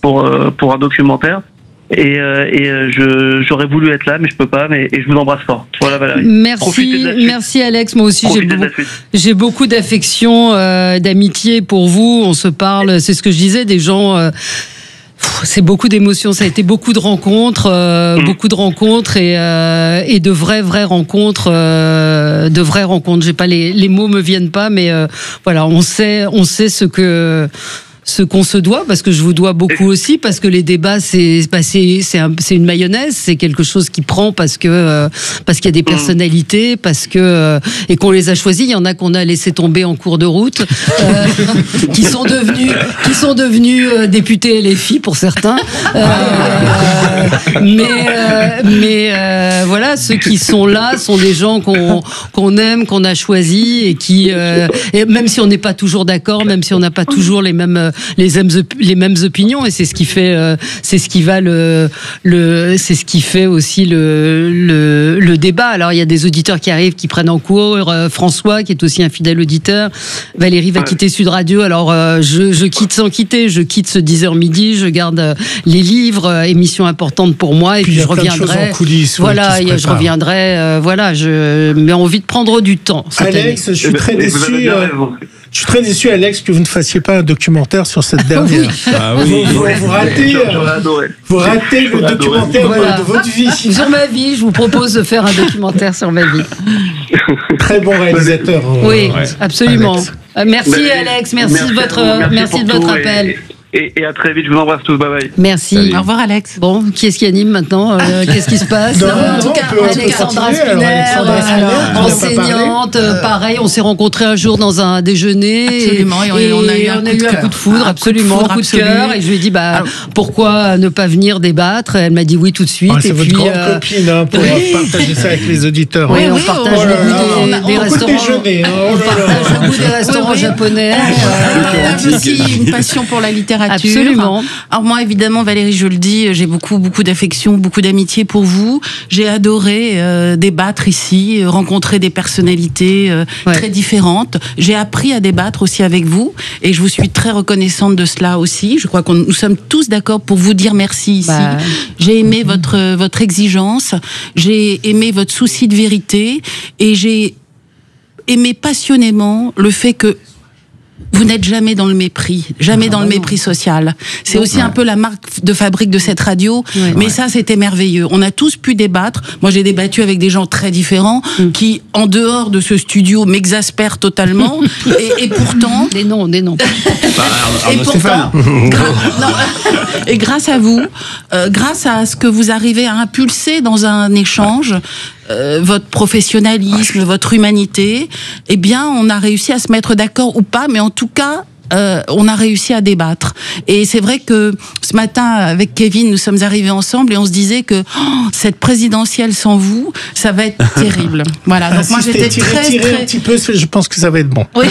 pour un documentaire. Et j'aurais voulu être là, mais je peux pas. Et je vous embrasse fort. Voilà, Valérie. Merci Alex. Moi aussi, j'ai beaucoup d'affection, d'amitié pour vous. On se parle. C'est ce que je disais, des gens. C'est beaucoup d'émotions. Ça a été beaucoup de rencontres et de vraies rencontres, J'ai pas les mots me viennent pas, mais voilà, on sait ce qu'on se doit, parce que je vous dois beaucoup aussi, parce que les débats c'est une mayonnaise, c'est quelque chose qui prend parce qu'il y a des personnalités, et qu'on les a choisis. Il y en a qu'on a laissé tomber en cours de route, qui sont devenus députés LFI pour certains, mais voilà, ceux qui sont là sont des gens qu'on aime, qu'on a choisis, et qui et même si on n'est pas toujours d'accord, même si on n'a pas toujours les mêmes opinions, et c'est ce qui fait c'est ce qui fait aussi le débat. Alors il y a des auditeurs qui arrivent, qui prennent en cours, François qui est aussi un fidèle auditeur, Valérie va quitter Sud Radio, alors je quitte sans quitter, je quitte ce 10h midi, je garde les livres, émission importante pour moi, et puis je reviendrai en coulisses, voilà, je reviendrai, mais envie de prendre du temps. Alex, je suis très déçu. Je suis très déçu, Alex, que vous ne fassiez pas un documentaire sur cette dernière. Vous ratez le documentaire de votre vie. Sur ma vie, je vous propose de faire un documentaire sur ma vie. Très bon réalisateur. Oui, absolument. Alex. Merci Alex, merci de votre appel. Et à très vite, je vous embrasse tous, bye bye. Merci. Salut. Au revoir Alex. Bon, qui est-ce qui anime maintenant Qu'est-ce qui se passe? En tout cas, Alexandra Spinner, enseignante, pareil, on s'est rencontrés un jour dans un déjeuner. Absolument, et on a eu un coup de foudre, absolument, un coup de cœur, et je lui ai dit, pourquoi ne pas venir débattre? Elle m'a dit oui tout de suite. C'est votre grande copine, pour partager ça avec les auditeurs. Oui, on partage le goût des restaurants. On partage le goût des restaurants japonais. On a aussi une passion pour la littérature. Absolument. Alors moi, évidemment, Valérie, je le dis, j'ai beaucoup d'affection, beaucoup d'amitié pour vous. J'ai adoré débattre ici, rencontrer des personnalités très différentes. J'ai appris à débattre aussi avec vous, et je vous suis très reconnaissante de cela aussi. Je crois que nous sommes tous d'accord pour vous dire merci ici. J'ai aimé votre exigence, j'ai aimé votre souci de vérité, et j'ai aimé passionnément le fait que vous n'êtes jamais dans le mépris, dans le mépris social. C'est aussi un peu la marque de fabrique de cette radio, mais ça, c'était merveilleux. On a tous pu débattre. Moi, j'ai débattu avec des gens très différents qui, en dehors de ce studio, m'exaspèrent totalement. Et pourtant... Des noms. Et pourtant, et grâce à vous, grâce à ce que vous arrivez à impulser dans un échange, votre professionnalisme, votre humanité, eh bien, on a réussi à se mettre d'accord ou pas, mais en tout cas, on a réussi à débattre. Et c'est vrai que ce matin, avec Kevin, nous sommes arrivés ensemble et on se disait que cette présidentielle sans vous, ça va être terrible. Voilà. Donc moi, j'étais très un petit peu, je pense que ça va être bon. Oui.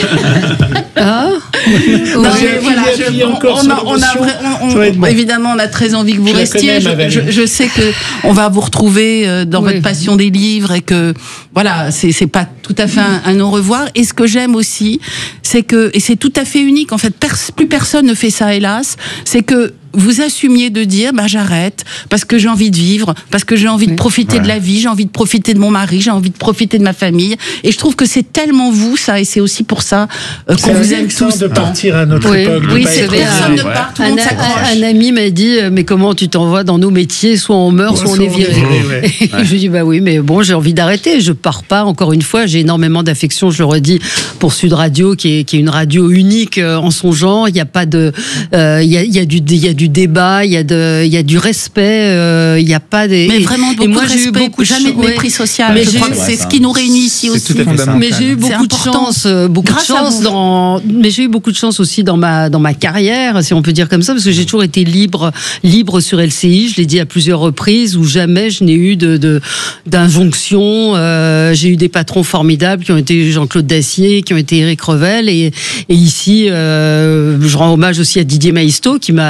Évidemment, on a très envie que vous restiez. Je sais que on va vous retrouver dans votre passion des livres, et que voilà, c'est pas tout à fait un au revoir. Et ce que j'aime aussi, c'est que, et c'est tout à fait unique, en fait, plus personne ne fait ça, hélas, c'est que vous assumiez de dire, j'arrête, parce que j'ai envie de vivre, parce que j'ai envie de profiter de la vie, j'ai envie de profiter de mon mari, j'ai envie de profiter de ma famille. Et je trouve que c'est tellement vous, ça, et c'est aussi pour ça qu'on vous aime tous. De partir à notre époque. Oui, c'est vrai. Personne ne part, tout le monde s'accroche. Un ami m'a dit, mais comment tu t'envoies dans nos métiers, soit on meurt, soit on est viré. Je lui dis, oui, mais bon, j'ai envie d'arrêter, je pars pas. Encore une fois, j'ai énormément d'affection, je le redis, pour Sud Radio, qui est une radio unique en son genre. Il y a pas de, il y a du débat, il y a du respect, il y a pas des. Mais vraiment beaucoup de respect, jamais de mépris social. Mais je crois que c'est ce qui nous réunit ici aussi. Mais j'ai eu beaucoup de chance, mais j'ai eu beaucoup de chance aussi dans ma carrière, si on peut dire comme ça, parce que j'ai toujours été libre sur LCI. Je l'ai dit à plusieurs reprises, où jamais je n'ai eu d'injonction. J'ai eu des patrons formidables qui ont été Jean-Claude Dacier, qui ont été Éric Revel, et ici je rends hommage aussi à Didier Maisto qui m'a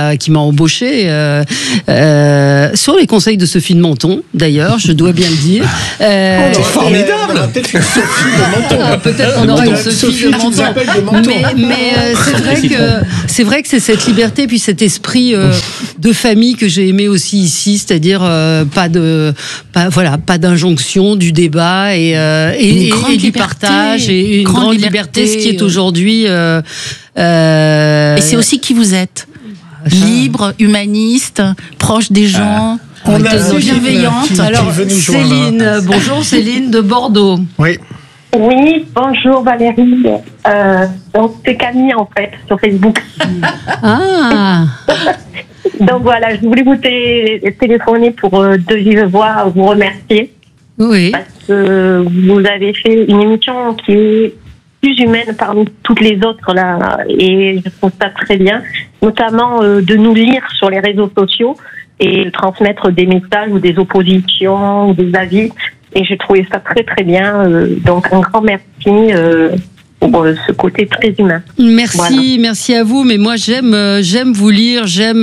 embauché sur les conseils de Sophie de Menton, d'ailleurs, je dois bien le dire. C'est formidable. Peut-être une Sophie de Menton. Peut-être qu'on aura une Sophie de Menton. Mais c'est vrai que c'est cette liberté puis cet esprit de famille que j'ai aimé aussi ici, c'est-à-dire pas d'injonction, du débat et du partage et une grande liberté, ce qui est aujourd'hui. Et c'est aussi qui vous êtes. Libre, humaniste, proche des gens. On a bienveillante. Alors, Céline, bonjour Céline de Bordeaux. Oui. Oui, bonjour Valérie. Donc c'est Camille en fait sur Facebook. Ah. Donc voilà, je voulais vous téléphoner pour de vive voix vous remercier. Oui. Parce que vous avez fait une émission qui est plus humaine parmi toutes les autres là, et je trouve ça très bien, notamment de nous lire sur les réseaux sociaux et transmettre des messages ou des oppositions ou des avis. Et j'ai trouvé ça très très bien. Donc un grand merci pour ce côté très humain. Merci, voilà. Merci à vous. Mais moi j'aime vous lire, j'aime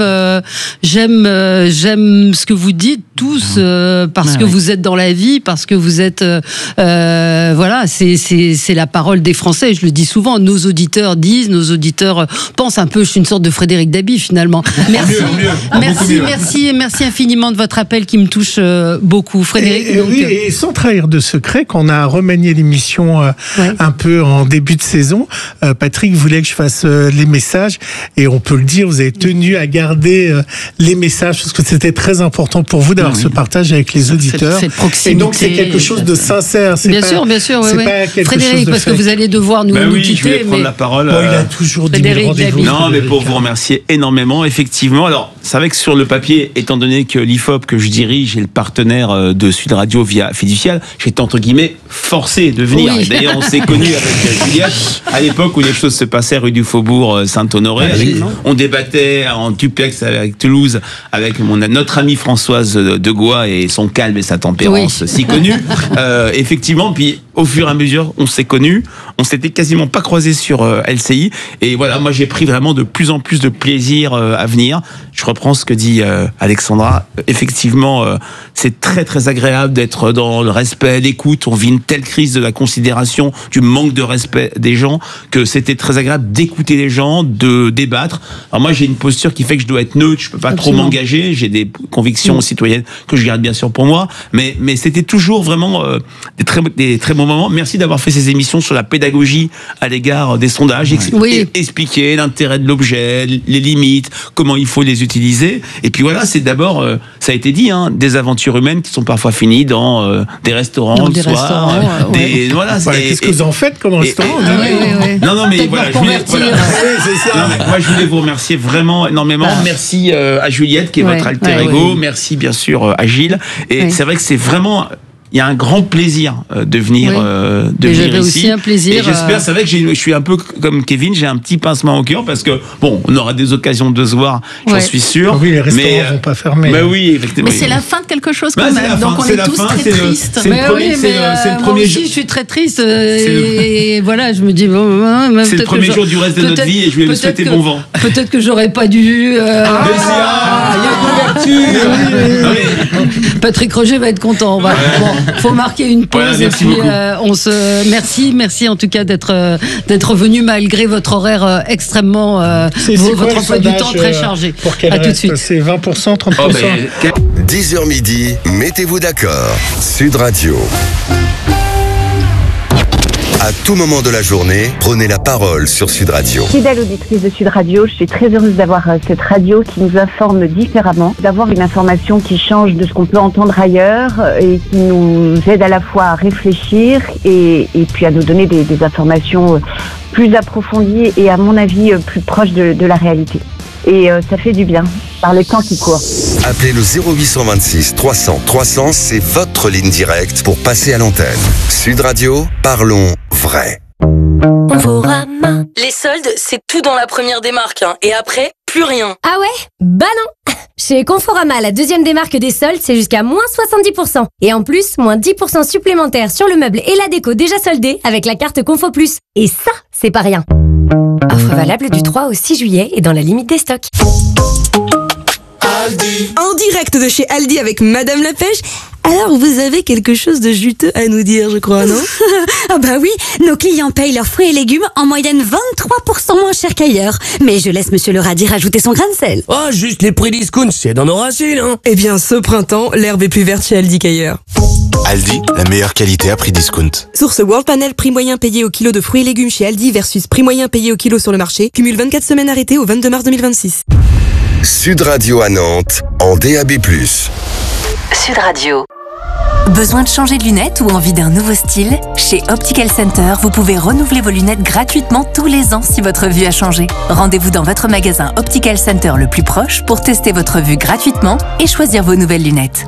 ce que vous dites tous parce que vous êtes dans la vie, parce que vous êtes voilà, c'est la parole des Français. Je le dis souvent. Nos auditeurs pensent un peu. Je suis une sorte de Frédéric Dabi finalement. Merci infiniment de votre appel qui me touche beaucoup, Frédéric. Et sans trahir de secret, qu'on a remanié l'émission un peu en début de saison. Patrick voulait que je fasse les messages et on peut le dire, vous avez tenu à garder les messages parce que c'était très important pour vous d'avoir ce partage avec les auditeurs. Et donc c'est quelque chose de sincère. Bien sûr. Frédéric, parce que vous allez devoir nous quitter. Je vais prendre la parole. Il a toujours dit rendez-vous. Non, mais pour vous remercier énormément, effectivement. Alors, c'est vrai que sur le papier, étant donné que l'IFOP que je dirige est le partenaire de Sud Radio via Fiducial, j'étais entre guillemets forcé de venir. Oui. D'ailleurs, on s'est connus avec Juliette à l'époque où les choses se passaient rue du Faubourg Saint-Honoré. On débattait en duplex avec Toulouse avec notre amie Françoise de Goua et son calme et sa tempérance si connue. Effectivement, puis au fur et à mesure, on s'est connus. On s'était quasiment pas croisés sur LCI. Et voilà, moi j'ai pris vraiment de plus en plus de plaisir à venir. Je reprends ce que dit Alexandra. Effectivement, c'est très très agréable d'être dans le respect, l'écoute. On vit une telle crise de la considération, du manque de respect des gens, que c'était très agréable d'écouter les gens, de débattre. Alors moi j'ai une posture qui fait que je dois être neutre, je peux pas trop m'engager. J'ai des convictions citoyennes que je garde bien sûr pour moi. Mais c'était toujours vraiment des très bons moments. Merci d'avoir fait ces émissions sur la pédagogie à l'égard des sondages, expliquer l'intérêt de l'objet, les limites, comment il faut les utiliser. Et puis voilà, c'est d'abord, ça a été dit, des aventures humaines qui sont parfois finies dans des restaurants le soir. Qu'est-ce que vous en faites comme restaurant? Non, mais voilà, moi je voulais vous remercier vraiment énormément. Merci à Juliette qui est votre alter ego. Merci bien sûr à Gilles. Et c'est vrai que c'est vraiment... Il y a un grand plaisir de venir ici. Aussi un plaisir. Et j'espère, c'est vrai que je suis un peu comme Kevin, j'ai un petit pincement au cœur parce que bon, on aura des occasions de se voir, j'en suis sûr. Oui, les restaurants vont pas fermer. Mais oui, effectivement. Mais c'est la fin de quelque chose quand même. Donc on est tous très tristes. C'est le premier jour. Je suis très triste et voilà, je me dis c'est le premier jour du reste de notre vie et je vais vous souhaiter bon vent. Peut-être que j'aurais pas dû. Il y a couverture. Patrick Roger va être content. Bon, faut marquer une pause et puis on se merci en tout cas d'être venu malgré votre horaire extrêmement votre emploi du temps très chargé. Pour qu'elle tout de suite. C'est 20%, 30%. 10h midi, mettez-vous d'accord. Sud Radio. À tout moment de la journée, prenez la parole sur Sud Radio. Fidèle auditrice de Sud Radio, je suis très heureuse d'avoir cette radio qui nous informe différemment, d'avoir une information qui change de ce qu'on peut entendre ailleurs et qui nous aide à la fois à réfléchir et puis à nous donner des informations plus approfondies et à mon avis plus proches de la réalité. Et ça fait du bien par les temps qui courent. Appelez le 0826 300 300, c'est votre ligne directe pour passer à l'antenne. Sud Radio, parlons vrai. Conforama. Les soldes, c'est tout dans la première démarque. Et après, plus rien. Ah ouais? Bah non. Chez Conforama, la deuxième démarque des soldes, c'est jusqu'à moins 70%. Et en plus, moins 10% supplémentaires sur le meuble et la déco déjà soldés avec la carte Confo Plus. Et ça, c'est pas rien. Offre valable du 3 au 6 juillet et dans la limite des stocks. En direct de chez Aldi avec Madame la Pêche. Alors, vous avez quelque chose de juteux à nous dire, je crois, non? Ah bah oui, nos clients payent leurs fruits et légumes en moyenne 23% moins cher qu'ailleurs. Mais je laisse Monsieur le radis rajouter son grain de sel. Oh, juste les prix discount, c'est dans nos racines, hein. Eh bien, ce printemps, l'herbe est plus verte chez Aldi qu'ailleurs. Aldi, la meilleure qualité à prix discount. Source World Panel, prix moyen payé au kilo de fruits et légumes chez Aldi versus prix moyen payé au kilo sur le marché. Cumule 24 semaines arrêtées au 22 mars 2026. Sud Radio à Nantes, en DAB+. Sud Radio. Besoin de changer de lunettes ou envie d'un nouveau style? Chez Optical Center, vous pouvez renouveler vos lunettes gratuitement tous les ans si votre vue a changé. Rendez-vous dans votre magasin Optical Center le plus proche pour tester votre vue gratuitement et choisir vos nouvelles lunettes.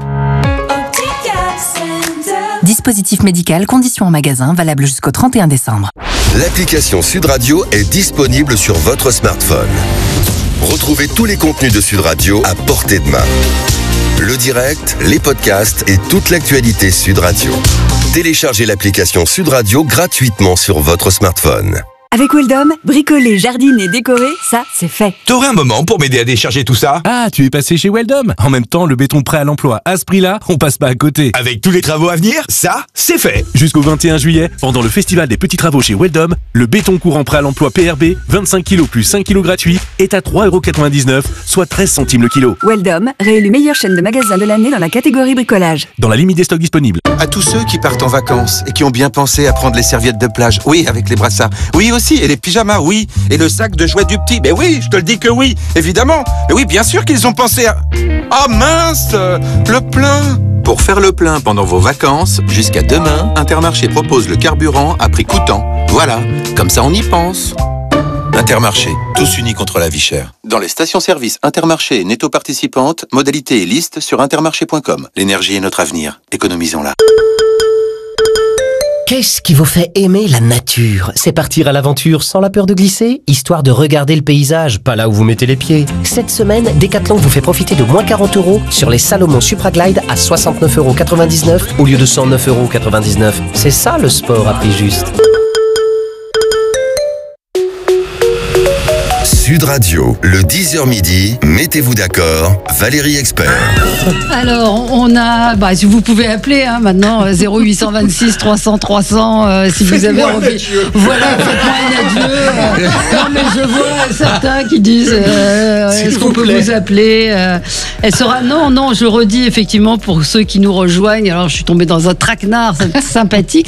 Dispositif médical, conditions en magasin, valable jusqu'au 31 décembre. L'application Sud Radio est disponible sur votre smartphone. Retrouvez tous les contenus de Sud Radio à portée de main. Le direct, les podcasts et toute l'actualité Sud Radio. Téléchargez l'application Sud Radio gratuitement sur votre smartphone. Avec Weldom, bricoler, jardiner, décorer, ça, c'est fait. T'aurais un moment pour m'aider à décharger tout ça? Ah, tu es passé chez Weldom. En même temps, le béton prêt à l'emploi, à ce prix-là, on passe pas à côté. Avec tous les travaux à venir, ça, c'est fait. Jusqu'au 21 juillet, pendant le festival des petits travaux chez Weldom, le béton courant prêt à l'emploi PRB, 25 kg plus 5 kg gratuits, est à 3,99 €, soit 13 centimes le kilo. Weldom, réélu meilleure chaîne de magasins de l'année dans la catégorie bricolage. Dans la limite des stocks disponibles. À tous ceux qui partent en vacances et qui ont bien pensé à prendre les serviettes de plage, oui, avec les brassards, oui aussi, et les pyjamas, oui, et le sac de jouets du petit, mais oui, je te le dis que oui, évidemment, mais oui, bien sûr qu'ils ont pensé à... Oh mince, le plein. Pour faire le plein pendant vos vacances, jusqu'à demain, Intermarché propose le carburant à prix coûtant. Voilà, comme ça on y pense. Intermarché, tous unis contre la vie chère. Dans les stations-service Intermarché et Netto participantes, modalités et listes sur intermarché.com. L'énergie est notre avenir, économisons-la. Qu'est-ce qui vous fait aimer la nature? C'est partir à l'aventure sans la peur de glisser, histoire de regarder le paysage, pas là où vous mettez les pieds. Cette semaine, Decathlon vous fait profiter de moins 40 € sur les Salomon Supraglide à 69,99 € au lieu de 109,99 €. C'est ça le sport à prix juste. Sud Radio, le 10h midi, mettez-vous d'accord, Valérie Expert. Alors, on a, si vous pouvez appeler maintenant, 0826 300 300, si vous avez envie. Voilà, faites-moi un adieu. Non, mais je vois certains qui disent, est-ce qu'on peut vous appeler? Elle sera, non, je redis effectivement pour ceux qui nous rejoignent. Alors, je suis tombée dans un traquenard sympathique.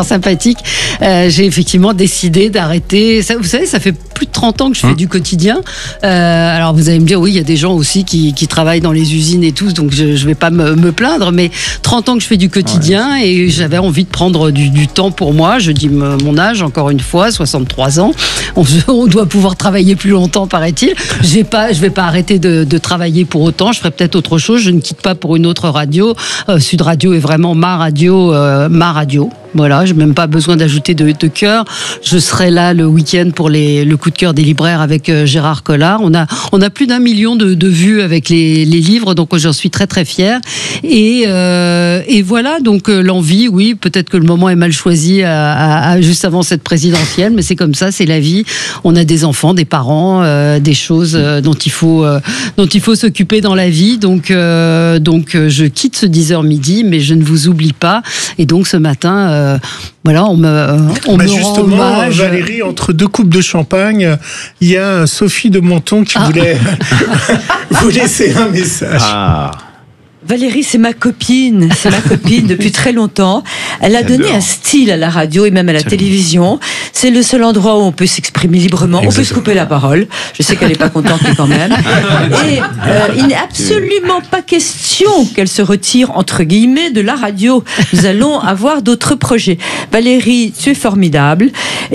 J'ai effectivement décidé d'arrêter. Vous savez, ça fait plus de 30 ans que je fais du quotidien. Alors vous allez me dire, oui, il y a des gens aussi qui travaillent dans les usines et tout, donc je vais pas me plaindre, mais 30 ans que je fais du quotidien et j'avais envie de prendre du temps pour moi. Je dis mon âge, encore une fois, 63 ans. On doit pouvoir travailler plus longtemps, paraît-il. Je vais pas arrêter de travailler pour autant. Je ferai peut-être autre chose. Je ne quitte pas pour une autre radio. Sud Radio est vraiment ma radio. Voilà, j'ai même pas besoin d'ajouter de cœur. Je serai là le week-end pour le coup de cœur des libraires avec Gérard Collard. On a plus d'1 million de vues avec les livres, donc j'en suis très très fière. Et voilà, donc l'envie, oui, peut-être que le moment est mal choisi juste avant cette présidentielle, mais c'est comme ça, c'est la vie. On a des enfants, des parents, des choses dont il faut s'occuper dans la vie. Donc je quitte ce 10h midi, mais je ne vous oublie pas. Et donc ce matin, voilà, on me justement, rend hommage. Valérie, entre deux coupes de champagne, il y a Sophie de Menton qui voulait vous laisser un message. Valérie, c'est ma copine depuis très longtemps. Elle a donné un style à la radio et même à la télévision. C'est le seul endroit où on peut s'exprimer librement. Exactement. On peut se couper la parole. Je sais qu'elle n'est pas contente, mais quand même. Et il n'est absolument pas question qu'elle se retire, entre guillemets, de la radio. Nous allons avoir d'autres projets. Valérie, tu es formidable.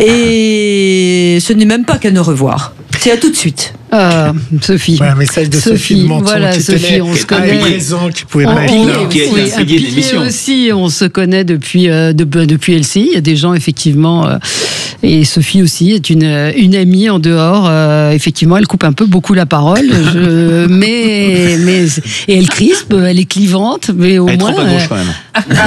Et ce n'est même pas qu'à nous revoir. C'est à tout de suite. Sophie. Ouais, un message de Sophie de Menton. Voilà, qui Sophie, on se connaît. Qui pouvait pas être qui a intrigué l'émission. Aussi, on se connaît depuis LCI. Il y a des gens, effectivement, et Sophie aussi est une amie en dehors. Effectivement, elle coupe un peu beaucoup la parole, mais et elle crispe, elle est clivante, mais au elle moins. Elle est trop à gauche quand même.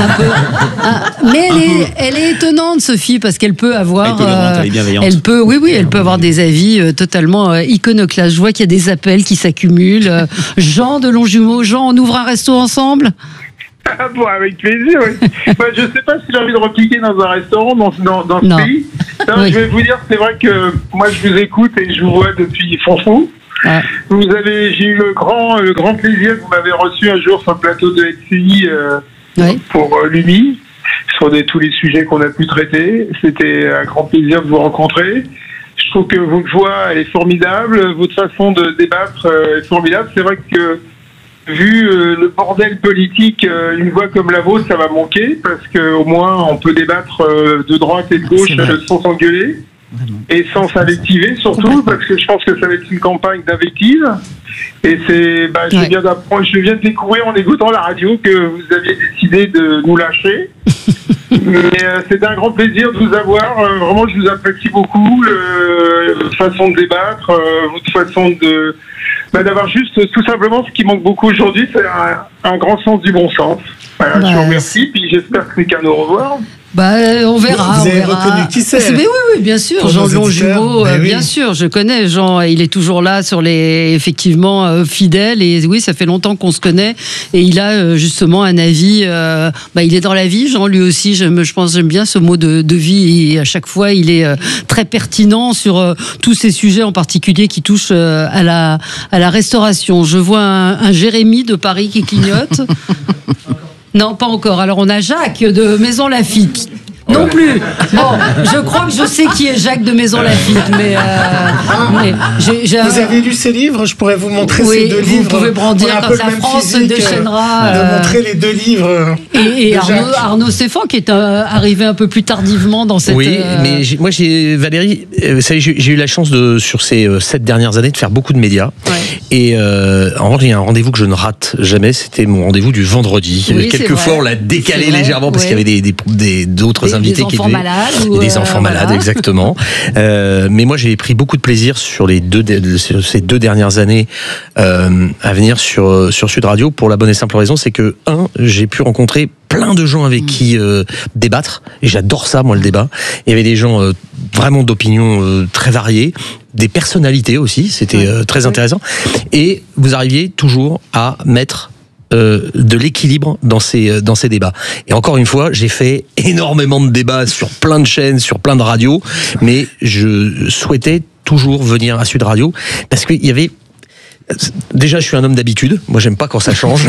Mais elle est étonnante, Sophie, parce qu'elle peut avoir. Elle est bienveillante. Elle peut avoir des avis totalement iconoclastes. Je vois qu'il y a des appels qui s'accumulent. Jean de Longjumeau, Jean, on ouvre un resto ensemble? Ah bon, avec plaisir, oui. Je ne sais pas si j'ai envie de repliquer dans un restaurant dans ce pays. Non, oui. Je vais vous dire, c'est vrai que moi je vous écoute et je vous vois depuis Fonfou. Ah. J'ai eu le grand plaisir que vous m'avez reçu un jour sur le plateau de LCI pour l'UMI, sur tous les sujets qu'on a pu traiter. C'était un grand plaisir de vous rencontrer. Je trouve que votre voix, elle est formidable, votre façon de débattre est formidable. C'est vrai que vu le bordel politique, une voix comme la vôtre, ça va manquer, parce qu'au moins on peut débattre de droite et de gauche sans s'engueuler. Et sans s'invectiver surtout, parce que je pense que ça va être une campagne d'invective. Et c'est, je viens de découvrir en écoutant la radio que vous aviez décidé de nous lâcher. Mais c'était un grand plaisir de vous avoir. Vraiment, je vous apprécie beaucoup. Votre façon de débattre, votre façon d'avoir juste tout simplement ce qui manque beaucoup aujourd'hui, c'est un grand sens du bon sens. Voilà, je vous remercie. Puis j'espère que c'est qu'un au revoir. On verra. Vous avez reconnu qui c'est? Oui, bien sûr. Jean de Longjumeau, bien sûr, je connais Jean. Il est toujours là sur effectivement fidèle. Et oui, ça fait longtemps qu'on se connaît. Et il a justement un avis. Il est dans la vie, Jean, lui aussi. Je pense, j'aime bien ce mot de vie. Et à chaque fois, il est très pertinent sur tous ces sujets en particulier qui touchent à la restauration. Je vois un Jérémy de Paris qui clignote. Non, pas encore. Alors, on a Jacques de Maison Lafitte. Non plus. Bon, je crois que je sais qui est Jacques de Maison Lafitte, mais vous avez lu ses livres? Je pourrais vous montrer ces deux livres. Vous pouvez brandir comme la France se déchaînera. De montrer les deux livres. Et Arnaud Stéphane qui est arrivé un peu plus tardivement dans cette. Oui, mais moi Valérie, vous savez, j'ai eu la chance sur ces 7 dernières années de faire beaucoup de médias. Ouais. Et en revanche, il y a un rendez-vous que je ne rate jamais. C'était mon rendez-vous du vendredi. Oui, quelquefois, on l'a décalé légèrement parce qu'il y avait d'autres invités qui enfants malades des enfants malades, exactement. Mais moi, j'ai pris beaucoup de plaisir sur ces 2 dernières années à venir sur Sud Radio pour la bonne et simple raison, c'est que j'ai pu rencontrer plein de gens avec qui débattre, et j'adore ça, moi, le débat. Il y avait des gens vraiment d'opinions très variées, des personnalités aussi, c'était très intéressant, et vous arriviez toujours à mettre de l'équilibre dans ces débats. Et encore une fois, j'ai fait énormément de débats sur plein de chaînes, sur plein de radios, mais je souhaitais toujours venir à Sud Radio parce qu'il y avait... Déjà, je suis un homme d'habitude. Moi, j'aime pas quand ça change.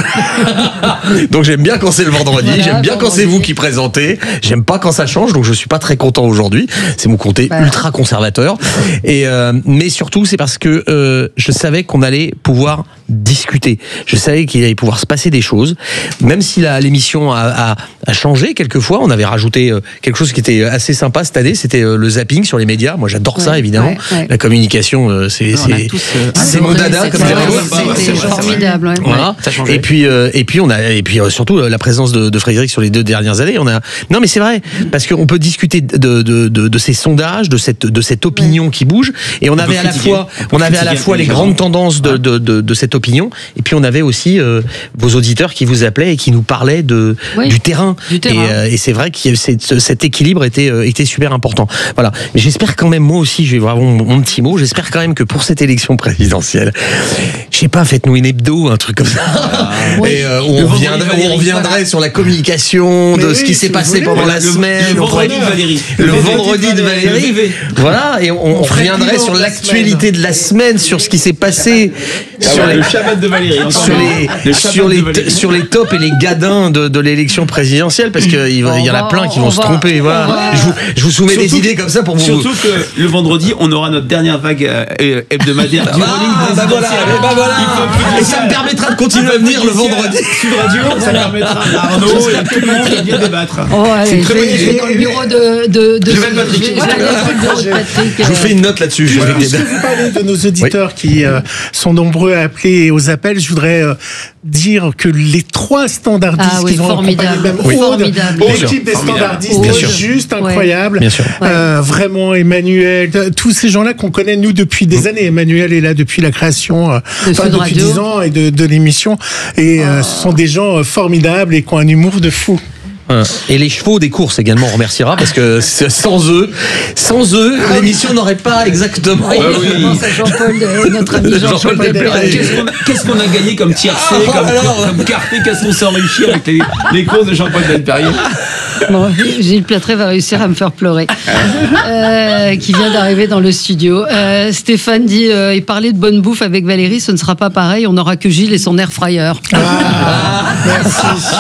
Donc, j'aime bien quand c'est le vendredi. J'aime bien quand c'est vous qui présentez. J'aime pas quand ça change. Donc, je suis pas très content aujourd'hui. C'est mon côté ultra conservateur. Et mais surtout, c'est parce que je savais qu'on allait pouvoir discuter. Je savais qu'il allait pouvoir se passer des choses. Même si l'émission a changé quelquefois, on avait rajouté quelque chose qui était assez sympa cette année. C'était le zapping sur les médias. Moi, j'adore ça, évidemment. La communication, c'est mon dada, comme c'est formidable. Ouais. Voilà. Et puis surtout la présence de Frédéric sur les 2 dernières années. Non, mais c'est vrai, parce qu'on peut discuter de ces sondages, de cette opinion qui bouge, et on avait à la fois les grandes tendances de cette opinion, et puis on avait aussi vos auditeurs qui vous appelaient et qui nous parlaient du terrain. Et c'est vrai que cet équilibre était super important. Voilà. Mais j'espère quand même, moi aussi, je vais avoir mon petit mot. J'espère quand même que pour cette élection présidentielle, je sais pas, faites-nous une hebdo, un truc comme ça. Et on reviendrait sur la communication de ce qui s'est passé pendant la semaine. Le vendredi de Valérie. Le vendredi de Valérie. Voilà, et on reviendrait sur l'actualité de la semaine, sur ce qui s'est passé sur le Shabbat de Valérie. Sur les tops et les gadins de l'élection présidentielle, parce qu'il y en a plein qui vont se tromper. Voilà. Je vous soumets des idées comme ça pour vous. Surtout que le vendredi, on aura notre dernière vague hebdomadaire du rolling. Voilà. Et ça me permettra de continuer à venir le vendredi. Sud Radio, ça permettra à Arnaud et à tout le monde de venir débattre. C'est une très bonne idée. Dans le bureau de Patrick. Je vous fais une note là-dessus. Puisque vous parlez de nos auditeurs qui sont nombreux à appeler aux appels, je voudrais dire que les 3 standardistes qui ont accompagné même Aude, l'équipe des standardistes est juste incroyable. Bien sûr. Vraiment, Emmanuel, tous ces gens-là qu'on connaît nous depuis des années. Emmanuel est là depuis la création, depuis 10 ans et de l'émission. Et ce sont des gens formidables et qui ont un humour de fou. Et les chevaux des courses également, on remerciera parce que sans eux, l'émission n'aurait pas exactement. Je pense à Jean-Paul, notre ami Jean-Paul Delperrier. Qu'est-ce qu'on a gagné comme tiercé, comme quarté, qu'est-ce qu'on s'est enrichi avec les courses de Jean-Paul Delperrier? Bon, Gilles Platré va réussir à me faire pleurer. Qui vient d'arriver dans le studio. Stéphane dit il parlait de bonne bouffe avec Valérie, ce ne sera pas pareil, on n'aura que Gilles et son air fryer. Merci.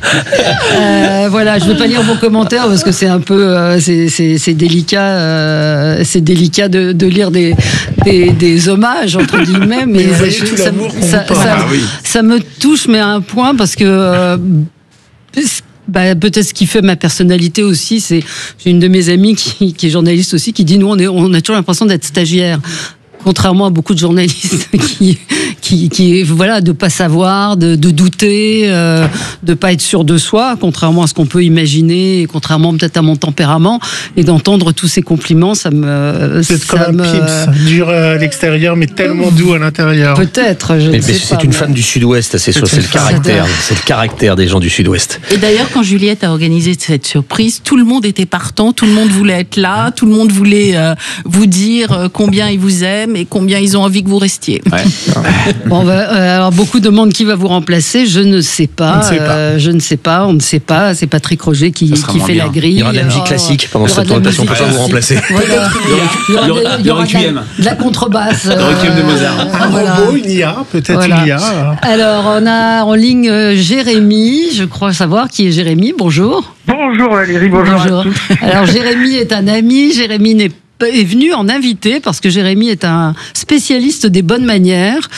Voilà, je ne vais pas lire vos commentaires parce que c'est un peu c'est délicat, de lire des hommages entre guillemets, mais vous voyez tout l'amour qu'on vous porte. Ça me touche, mais à un point parce que peut-être ce qui fait ma personnalité aussi, j'ai une de mes amies qui est journaliste aussi qui dit nous on a toujours l'impression d'être stagiaire. Contrairement à beaucoup de journalistes qui voilà, de pas savoir, de douter, de pas être sûr de soi, contrairement à ce qu'on peut imaginer, et contrairement peut-être à mon tempérament, et d'entendre tous ces compliments, ça me... C'est comme un Pips, dur à l'extérieur, mais tellement doux à l'intérieur. Peut-être, je ne sais pas. C'est une femme du Sud-Ouest, c'est le caractère des gens du Sud-Ouest. Et d'ailleurs, quand Juliette a organisé cette surprise, tout le monde était partant, tout le monde voulait être là, tout le monde voulait vous dire combien ils vous aiment et combien ils ont envie que vous restiez. Ouais. Bon, alors beaucoup demandent qui va vous remplacer. Je ne sais pas. On ne sait pas. C'est Patrick Roger qui fait la grille. Il y aura de la musique classique pendant cette présentation pour pas vous remplacer. Voilà. Il y aura de la contrebasse. Le requiem de Mozart. Un robot, une IA, peut-être une IA. Alors, on a en ligne Jérémy. Je crois savoir qui est Jérémy. Bonjour. Bonjour Valérie, bonjour. À tous. Alors, Jérémy est un ami. Jérémy est venu en invité parce que Jérémy est un spécialiste des bonnes manières.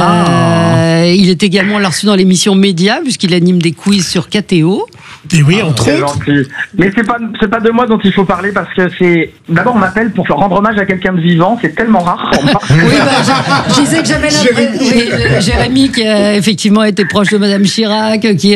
Il est également reçu dans l'émission Média puisqu'il anime des quiz sur KTO. Et oui, entre autres. Gentil. Mais c'est pas de moi dont il faut parler parce que d'abord on m'appelle pour rendre hommage à quelqu'un de vivant, c'est tellement rare pour moi. Oui, je disais que j'avais l'impression. Jérémy qui a effectivement été proche de Madame Chirac, qui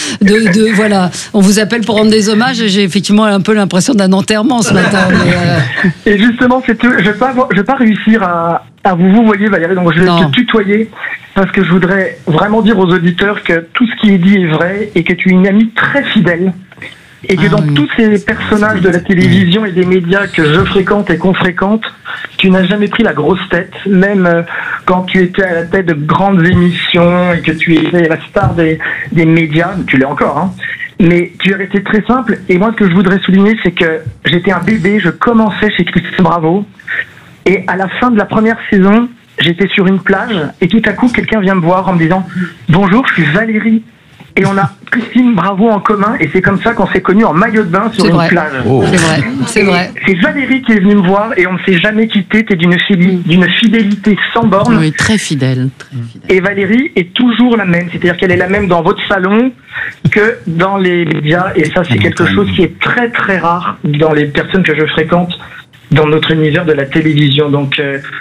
voilà, on vous appelle pour rendre des hommages et j'ai effectivement un peu l'impression d'un enterrement ce matin. Et justement, je vais pas réussir à vous voyez Valérie, donc je vais te tutoyer parce que je voudrais vraiment dire aux auditeurs que tout ce qui est dit est vrai et que tu es une amie très fidèle et que dans tous ces personnages de la télévision et des médias que je fréquente et qu'on fréquente, tu n'as jamais pris la grosse tête, même quand tu étais à la tête de grandes émissions et que tu étais la star des médias, tu l'es encore, hein. Mais tu es resté très simple et moi ce que je voudrais souligner c'est que j'étais un bébé, je commençais chez Christine Bravo. Et à la fin de la première saison, j'étais sur une plage et tout à coup, quelqu'un vient me voir en me disant « Bonjour, je suis Valérie ». Et on a Christine Bravo en commun et c'est comme ça qu'on s'est connus en maillot de bain sur une plage. Oh. C'est vrai. C'est Valérie qui est venue me voir et on ne s'est jamais quitté. T'es d'une fidélité sans borne. Oui, très fidèle. Et Valérie est toujours la même. C'est-à-dire qu'elle est la même dans votre salon que dans les médias. Et ça, c'est quelque chose qui est très très rare dans les personnes que je fréquente dans notre univers de la télévision. Donc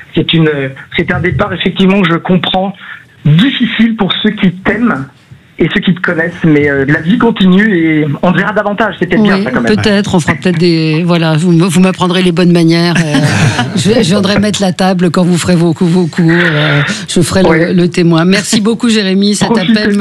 c'est un départ effectivement que je comprends difficile pour ceux qui t'aiment et ceux qui te connaissent, mais la vie continue et on verra davantage. C'est peut-être bien ça quand même. Peut-être, on fera peut-être voilà, vous m'apprendrez les bonnes manières. Je viendrai mettre la table quand vous ferez vos cours. Je ferai le témoin. Merci beaucoup Jérémy. Cet appel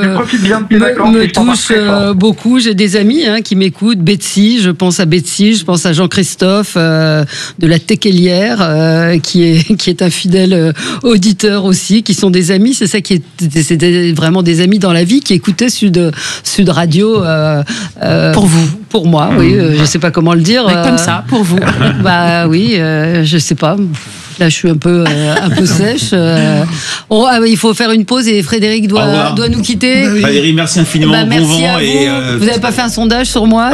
me touche beaucoup. J'ai des amis qui m'écoutent. Betsy, je pense à Betsy, je pense à Jean-Christophe de la Tequelière qui est un fidèle auditeur aussi, qui sont des amis. C'est ça c'est vraiment des amis dans la vie qui écoutait Sud Radio pour vous, pour moi, oui, je sais pas comment le dire. Comme ça, pour vous. Bah oui, je sais pas. Là, je suis un peu sèche. Il faut faire une pause et Frédéric doit nous quitter. Valérie, merci infiniment. Merci bon vent. Vous n'avez pas fait un sondage sur moi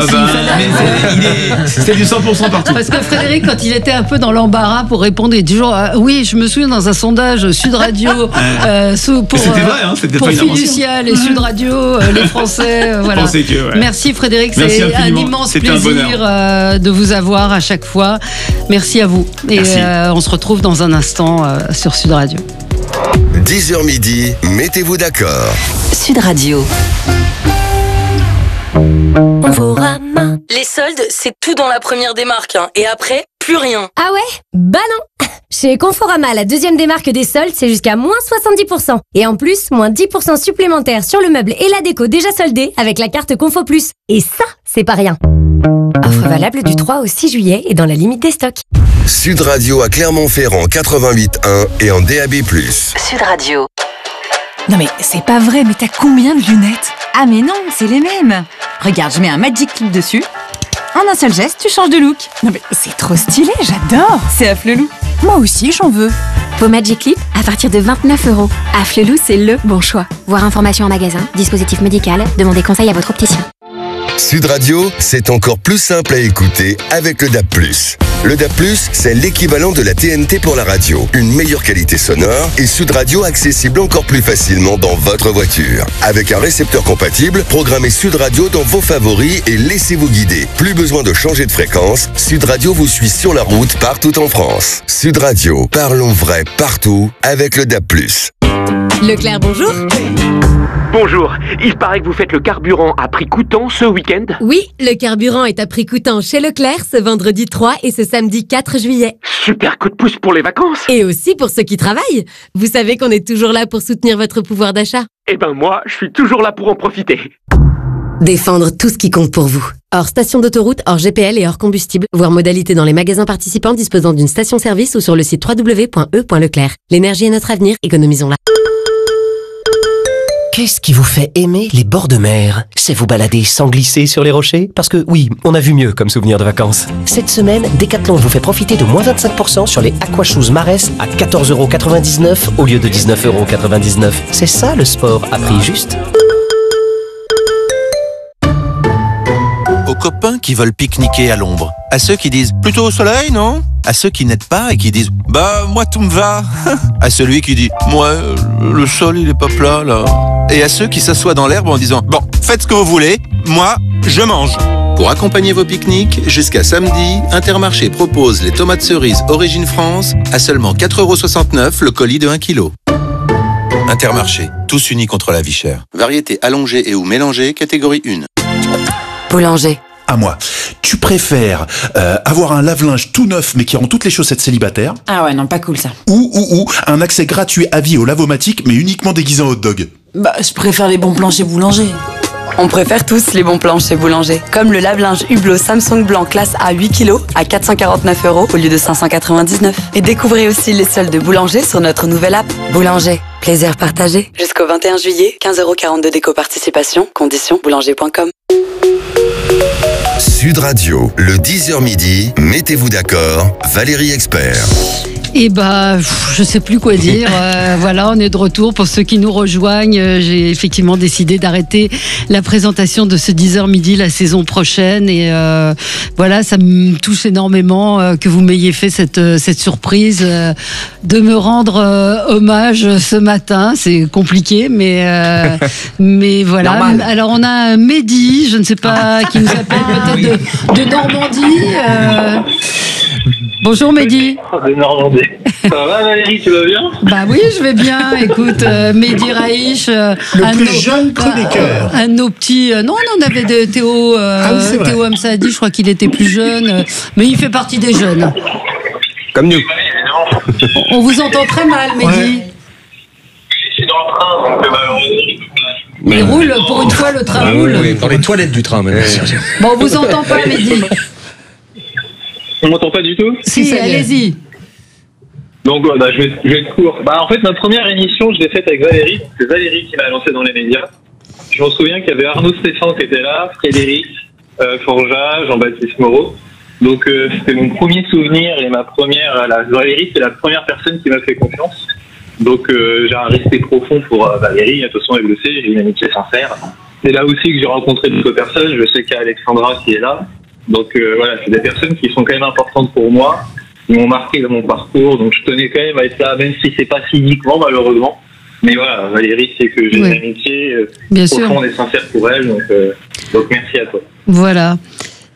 c'est du 100% partout. Parce que Frédéric, quand il était un peu dans l'embarras pour répondre, il dit toujours oui, je me souviens dans un sondage Sud Radio pour Fiducial et Sud Radio, les Français. Voilà. Merci Frédéric, c'est un immense plaisir de vous avoir à chaque fois. Merci à vous. Et on se retrouve dans un instant sur Sud Radio. 10h midi, mettez-vous d'accord. Sud Radio. Conforama. Les soldes, c'est tout dans la première démarque. Et après, plus rien. Ah ouais? Bah non. Chez Conforama, la deuxième démarque des soldes, c'est jusqu'à moins 70%. Et en plus, moins 10% supplémentaires sur le meuble et la déco déjà soldés avec la carte Confo Plus. Et ça, c'est pas rien. Offre valable du 3 au 6 juillet et dans la limite des stocks. Sud Radio à Clermont-Ferrand 88.1 et en DAB+. Sud Radio. Non mais c'est pas vrai, mais t'as combien de lunettes? Ah mais non, c'est les mêmes. Regarde, je mets un Magic Clip dessus. En un seul geste, tu changes de look. Non mais c'est trop stylé, j'adore. C'est Afflelou. Moi aussi, j'en veux. Vos Magic Clip à partir de 29 €. Afflelou, c'est le bon choix. Voir information en magasin, dispositif médical, demandez conseil à votre opticien. Sud Radio, c'est encore plus simple à écouter avec le DAB+. Le DAB+, c'est l'équivalent de la TNT pour la radio. Une meilleure qualité sonore et Sud Radio accessible encore plus facilement dans votre voiture. Avec un récepteur compatible, programmez Sud Radio dans vos favoris et laissez-vous guider. Plus besoin de changer de fréquence, Sud Radio vous suit sur la route partout en France. Sud Radio, parlons vrai partout avec le DAB+. Leclerc, bonjour. Bonjour, il paraît que vous faites le carburant à prix coûtant ce week-end? Oui, le carburant est à prix coûtant chez Leclerc ce vendredi 3 et ce samedi 4 juillet. Super coup de pouce pour les vacances. Et aussi pour ceux qui travaillent. Vous savez qu'on est toujours là pour soutenir votre pouvoir d'achat. Eh ben moi, je suis toujours là pour en profiter. Défendre tout ce qui compte pour vous. Hors station d'autoroute, hors GPL et hors combustible. Voir modalité dans les magasins participants disposant d'une station-service ou sur le site www.e.leclerc. L'énergie est notre avenir, économisons-la. Qu'est-ce qui vous fait aimer les bords de mer? C'est vous balader sans glisser sur les rochers? Parce que oui, on a vu mieux comme souvenir de vacances. Cette semaine, Decathlon vous fait profiter de moins 25% sur les Aquashoes Marès à 14,99 € au lieu de 19,99 €. C'est ça le sport à prix juste. Aux copains qui veulent pique-niquer à l'ombre. À ceux qui disent plutôt au soleil, non? À ceux qui n'aident pas et qui disent bah moi tout me va. À celui qui dit moi le sol il est pas plat là. Et à ceux qui s'assoient dans l'herbe en disant bon faites ce que vous voulez, moi je mange. Pour accompagner vos pique-niques, jusqu'à samedi, Intermarché propose les tomates cerises Origine France à seulement 4,69 € le colis de 1 kg. Intermarché, tous unis contre la vie chère. Variété allongée et ou mélangée, catégorie 1. Boulanger. À moi. Tu préfères avoir un lave-linge tout neuf mais qui rend toutes les chaussettes célibataires? Ah ouais, non, pas cool ça. Ou un accès gratuit à vie au lavomatique mais uniquement déguisé en hot dog? Bah, je préfère les bons plans chez Boulanger. On préfère tous les bons plans chez Boulanger. Comme le lave-linge Hublot Samsung blanc classe A 8 kg à 449 € au lieu de 599. Et découvrez aussi les soldes de Boulanger sur notre nouvelle app. Boulanger, plaisir partagé. Jusqu'au 21 juillet, 15,42 € d'éco participation. Conditions boulanger.com. Sud Radio, le 10h midi, mettez-vous d'accord, Valérie Expert. Et je sais plus quoi dire. Voilà, on est de retour. Pour ceux qui nous rejoignent, j'ai effectivement décidé d'arrêter la présentation de ce 10h midi la saison prochaine. Et voilà, ça me touche énormément que vous m'ayez fait cette surprise de me rendre hommage ce matin. C'est compliqué, mais voilà. Normal. Alors on a Mehdi, je ne sais pas, qui nous appelle peut-être de Normandie. Bonjour Mehdi. De Normandie. Ça va Valérie, tu vas bien? Bah oui, je vais bien. Écoute, Mehdi Raïch, le plus jeune chroniqueur. Un de nos petits. Non, on avait Théo Théo Hamsadi, je crois qu'il était plus jeune, mais il fait partie des jeunes. Comme nous. On vous entend très mal, Mehdi. Ouais. Je suis dans le train, donc malheureusement. Il roule, pour une fois, le train roule. Oui, dans les toilettes du train, même. Bon, on vous entend pas, Mehdi. On m'entend pas du tout? Si, allez-y. Donc, je vais être court. En fait, ma première émission, je l'ai faite avec Valérie. C'est Valérie qui m'a lancé dans les médias. Je me souviens qu'il y avait Arnaud Stéphane qui était là, Frédéric, Forja, Jean-Baptiste Moreau. Donc, c'était mon premier souvenir et ma première. Valérie, c'est la première personne qui m'a fait confiance. Donc, j'ai un respect profond pour Valérie. De toute façon, elle le sait, j'ai une amitié sincère. C'est là aussi que j'ai rencontré d'autres personnes. Je sais qu'il y a Alexandra qui est là. Donc voilà, c'est des personnes qui sont quand même importantes pour moi, qui m'ont marqué dans mon parcours, donc je tenais quand même à être là, même si c'est pas physiquement malheureusement. Mais voilà, Valérie, c'est que j'ai une amitié profonde et sincère pour elle, donc merci à toi. Voilà.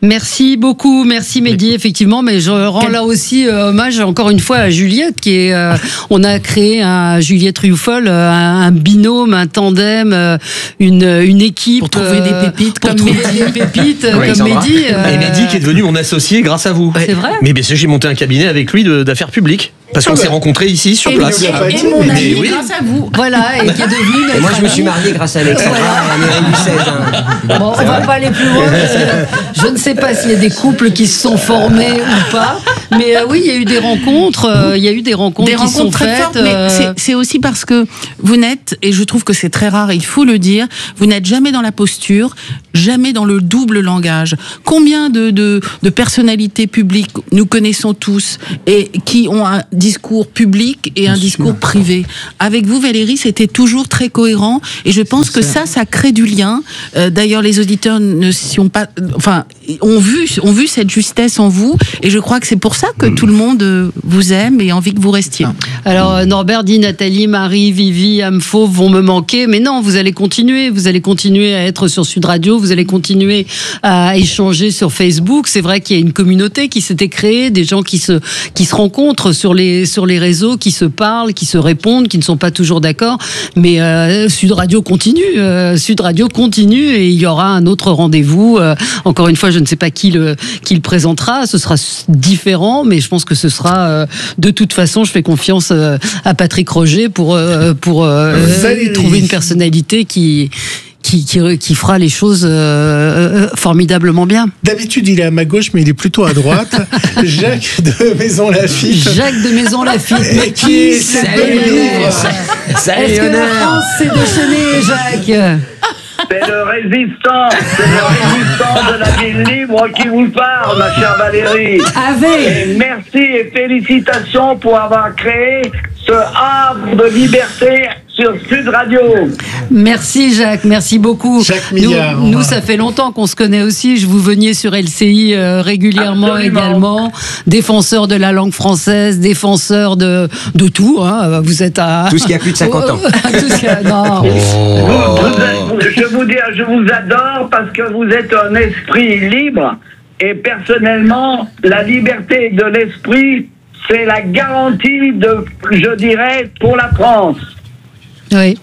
Merci beaucoup, merci Mehdi, effectivement, mais je rends là aussi hommage encore une fois à Juliette, qui est, on a créé Juliette Rioufol, un binôme, un tandem, une équipe. Pour trouver des pépites comme Mehdi. Et Mehdi qui est devenu mon associé grâce à vous. C'est vrai. Mais bien sûr, j'ai monté un cabinet avec lui d'affaires publiques. Parce qu'on s'est rencontrés ici, sur place. Et mon ami, grâce à vous. Voilà, et qui est devenu notre Et moi, je me suis marié grâce à Alexandra à Amérique du 16. Bon, on va pas aller plus loin, parce que je ne sais pas s'il y a des couples qui se sont formés ou pas. Mais oui, il y a eu des rencontres. Il y a eu des rencontres qui sont très faites. fortes, mais c'est aussi parce que vous n'êtes, et je trouve que c'est très rare, il faut le dire, vous n'êtes jamais dans la posture, jamais dans le double langage. Combien de personnalités publiques nous connaissons tous et qui ont un discours public et un discours privé. Avec vous, Valérie, c'était toujours très cohérent et je pense que ça crée du lien. D'ailleurs, les auditeurs ne sont pas, enfin, ont vu cette justesse en vous et je crois que c'est pour ça que tout le monde vous aime et a envie que vous restiez. Alors, Norbert dit Nathalie, Marie, Vivi, Amfo vont me manquer, mais non, vous allez continuer à être sur Sud Radio, vous allez continuer à échanger sur Facebook. C'est vrai qu'il y a une communauté qui s'était créée, des gens qui se rencontrent sur les réseaux, qui se parlent, qui se répondent, qui ne sont pas toujours d'accord. Mais Sud Radio continue et il y aura un autre rendez-vous. Encore une fois, je ne sais pas qui le présentera. Ce sera différent, mais je pense que ce sera de toute façon. Je fais confiance à Patrick Roger pour trouver une personnalité qui fera les choses formidablement bien. D'habitude, il est à ma gauche, mais il est plutôt à droite. Jacques de Maison-Lafitte. Mais qui Salut Est-ce que la France s'est déchaînée, Jacques? C'est le résistant de la ville libre qui vous parle, ma chère Valérie. Et merci et félicitations pour avoir créé ce havre de liberté sur Sud Radio. Merci Jacques, merci beaucoup. Jacques Millard, nous ça fait longtemps qu'on se connaît aussi. Je vous veniez sur LCI régulièrement. Absolument. Également. Défenseur de la langue française, défenseur de tout. Hein. Vous êtes à... Tout ce qui a plus de 50 ans. Non. Je vous adore parce que vous êtes un esprit libre et personnellement, la liberté de l'esprit, c'est la garantie je dirais, pour la France. Oui.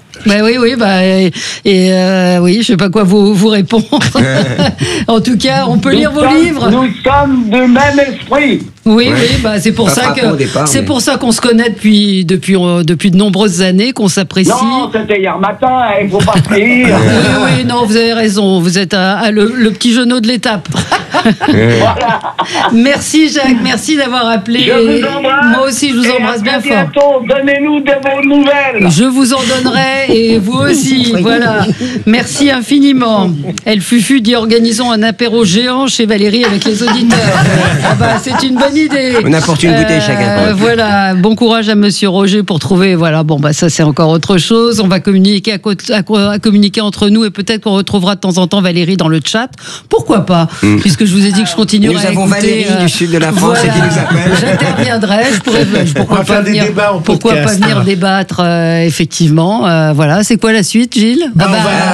Oui, je sais pas quoi vous répondre. En tout cas, on peut lire vos livres. Nous sommes du même esprit. Oui, c'est pour ça qu'on se connaît depuis de nombreuses années, qu'on s'apprécie. Non, c'était hier matin, il faut pas rire. Oui, non, vous avez raison. Vous êtes le petit genou de l'étape. Voilà. Merci Jacques, merci d'avoir appelé. Je vous embrasse. Moi aussi, je vous embrasse bien fort. Bientôt, donnez-nous de vos nouvelles. Je vous en donnerai et vous aussi. Voilà. Merci infiniment. El Fufu dit organisons un apéro géant chez Valérie avec les auditeurs. C'est une bonne idée. On apporte une bouteille chacun. Voilà. Bon courage à Monsieur Roger pour trouver. Voilà. Ça c'est encore autre chose. On va communiquer à communiquer entre nous et peut-être qu'on retrouvera de temps en temps Valérie dans le chat. Pourquoi pas? Puisque je vous ai dit que je continuerai à écouter. Nous avons Valérie du sud de la France qui nous appelle. J'interviendrai. Pourquoi pas venir débattre effectivement. Voilà. C'est quoi la suite, Gilles? Qui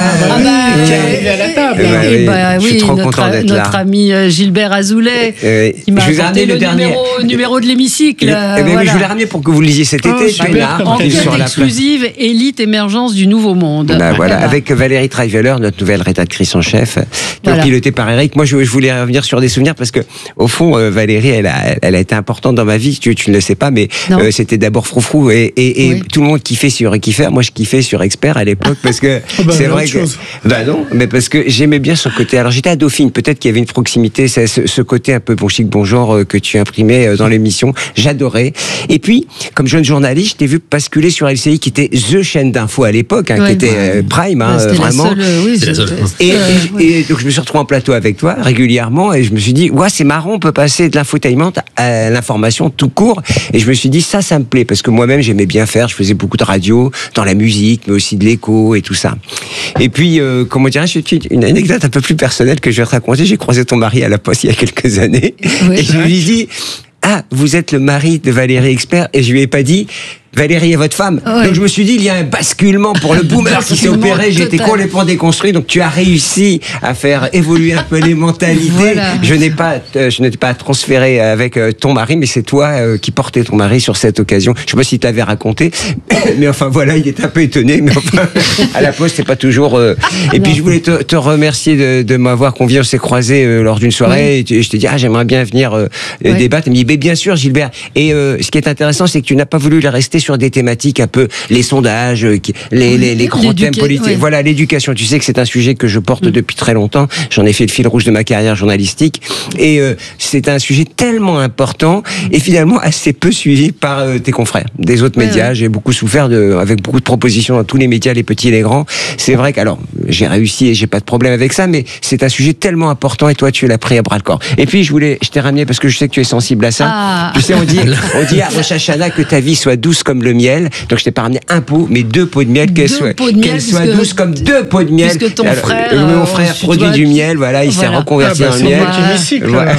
arrive à la table. Oui, notre ami Gilbert Azoulay qui m'a apporté le numéro de l'hémicycle. Je vous l'ai ramené pour que vous le lisiez cet été. Enquête exclusive, élite, émergence du nouveau monde. Avec Valérie Traiveller, notre nouvelle rédactrice en chef, pilotée par Eric. Moi, je voulais revenir sur des souvenirs parce que, au fond, Valérie, elle a été importante dans ma vie. Tu ne le sais pas, mais c'était d'abord Froufrou et tout le monde kiffait sur Kiffer. Moi, je kiffais sur Expert à l'époque parce que c'est vrai que non, mais parce que j'aimais bien son côté. Alors j'étais à Dauphine, peut-être qu'il y avait une proximité, ce côté un peu bon chic, bon genre que tu imprimais dans l'émission. J'adorais. Et puis, comme jeune journaliste, je t'ai vu basculer sur LCI, qui était the chaîne d'info à l'époque, qui était prime, vraiment. La seule. Et donc je me suis retrouvé en plateau avec toi régulièrement et je me suis dit, c'est marrant, on peut passer de l'infotainment à l'information tout court. Et je me suis dit, ça me plaît parce que moi-même j'aimais bien faire. Je faisais beaucoup de radio, dans la musique, mais aussi de l'écho et tout ça. Et puis, comment dirais-je, une anecdote un peu plus personnelle que je vais te raconter. J'ai croisé ton mari à la Poste il y a quelques années et je lui ai dit, vous êtes le mari de Valérie Expert, et je lui ai pas dit, Valérie est votre femme. Ouais. Donc je me suis dit, il y a un basculement pour le boomer qui s'est opéré. J'ai été complètement déconstruit. Donc tu as réussi à faire évoluer un peu les mentalités. Voilà. Je n'étais pas à transférer avec ton mari, mais c'est toi qui portais ton mari sur cette occasion. Je sais pas si tu avais raconté, mais enfin voilà, il était un peu étonné. Mais enfin, à la poste, c'est pas toujours. Et puis je voulais te remercier de m'avoir convié. On s'est croisés lors d'une soirée et je t'ai dit, j'aimerais bien venir débattre. Il me dit, mais bien sûr, Gilbert. Et ce qui est intéressant, c'est que tu n'as pas voulu rester sur des thématiques un peu les sondages, les grands thèmes politiques. Voilà, l'éducation. Tu sais que c'est un sujet que je porte depuis très longtemps. J'en ai fait le fil rouge de ma carrière journalistique. Et c'est un sujet tellement important et finalement assez peu suivi par tes confrères des autres médias. J'ai beaucoup souffert avec beaucoup de propositions dans tous les médias, les petits et les grands. C'est vrai que, alors, j'ai réussi et j'ai pas de problème avec ça, mais c'est un sujet tellement important et toi, tu l'as pris à bras le corps. Et puis, je t'ai ramené parce que je sais que tu es sensible à ça. Tu sais, on dit à Rosh Hashanah que ta vie soit douce comme le miel. Donc, je t'ai pas ramené un pot, mais 2 pots de miel, qu'elle soit douce comme 2 pots de miel. Puisque ton frère, mon frère produit du miel, voilà, il s'est reconverti en miel. Voilà.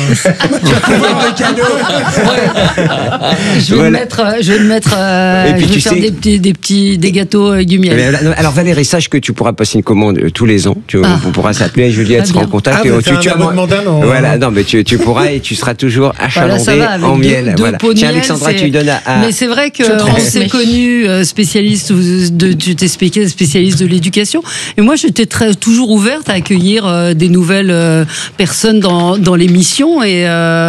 Je vais le mettre. Et puis, je vais faire des gâteaux avec du miel. Alors, Valérie, sache que tu pourras passer une commande tous les ans. On pourra s'appeler, Juliette sera en contact. Voilà, non, mais tu pourras et tu seras toujours achalandé en miel. Tiens, Alexandra, tu lui donnes à. Mais c'est vrai qu'on s'est connus spécialistes tu t'es spécialiste de l'éducation. Et moi, j'étais toujours ouverte à accueillir des nouvelles personnes dans l'émission et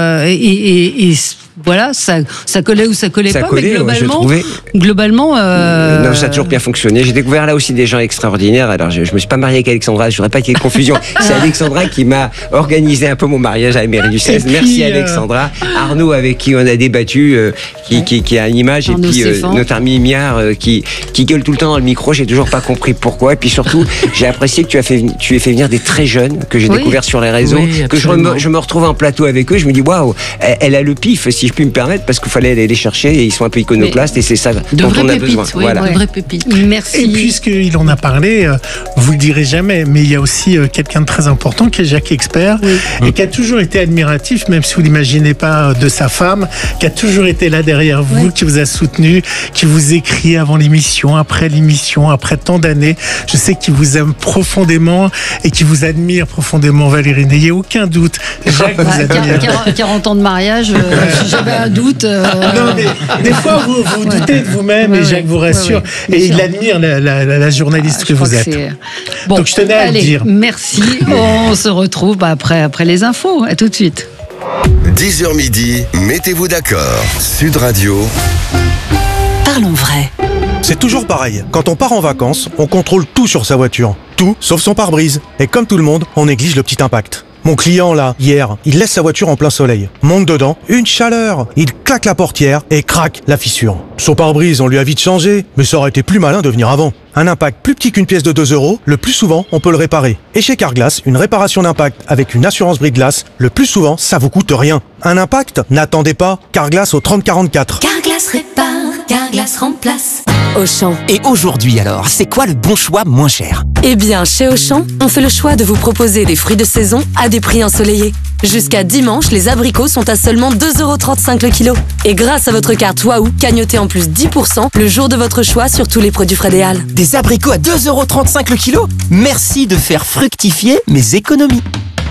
voilà, ça collait ou ça collait pas, mais globalement, non, ça a toujours bien fonctionné. J'ai découvert là aussi des gens extraordinaires. Alors, je me suis pas marié avec Alexandra, je voudrais pas qu'il y ait de confusion. C'est Alexandra qui m'a organisé un peu mon mariage à la mairie du 16. Merci Alexandra. Arnaud, avec qui on a débattu, qui a une image, Arnaud, et puis notre ami Miard qui gueule tout le temps dans le micro. J'ai toujours pas compris pourquoi. Et puis surtout, j'ai apprécié que tu aies fait venir des très jeunes que j'ai découvert sur les réseaux, que je me retrouve en plateau avec eux. Je me dis waouh, elle a le pif, si je puis me permettre, parce qu'il fallait aller les chercher et ils sont un peu iconoclastes et c'est ça dont on a besoin. Voilà. De vraies pépites. Merci. Et puisqu'il en a parlé, vous le direz jamais, mais il y a aussi quelqu'un de très important qui est Jacques Expert et qui a toujours été admiratif, même si vous l'imaginez pas, de sa femme, qui a toujours été là derrière vous, qui vous a soutenu, qui vous écrit avant l'émission, après tant d'années. Je sais qu'il vous aime profondément et qu'il vous admire profondément, Valérie. N'ayez aucun doute. Jacques vous admire. 40 ans de mariage, j'avais un doute. Non, mais des fois, vous doutez de vous-même et Jacques vous rassure. Et il admire la journaliste que vous êtes. Bon, donc, je tenais à le dire. Merci. On se retrouve après les infos. À tout de suite. 10h midi, mettez-vous d'accord. Sud Radio. Parlons vrai. C'est toujours pareil. Quand on part en vacances, on contrôle tout sur sa voiture. Tout, sauf son pare-brise. Et comme tout le monde, on néglige le petit impact. Mon client, là, hier, il laisse sa voiture en plein soleil. Monte dedans, une chaleur. Il claque la portière et craque la fissure. Son pare-brise, on lui a vite changé, mais ça aurait été plus malin de venir avant. Un impact plus petit qu'une pièce de 2 €, le plus souvent, on peut le réparer. Et chez Carglass, une réparation d'impact avec une assurance brise-glace, le plus souvent, ça vous coûte rien. Un impact? N'attendez pas. Carglass au 3044. Carglass répare, Carglass remplace. Auchan. Et aujourd'hui alors, c'est quoi le bon choix moins cher? Eh bien, chez Auchan, on fait le choix de vous proposer des fruits de saison à des prix ensoleillés. Jusqu'à dimanche, les abricots sont à seulement 2,35 € le kilo. Et grâce à votre carte Waouh, cagnotez en plus 10% le jour de votre choix sur tous les produits Fred & Hall. Des abricots à 2,35 € le kilo? Merci de faire fructifier mes économies.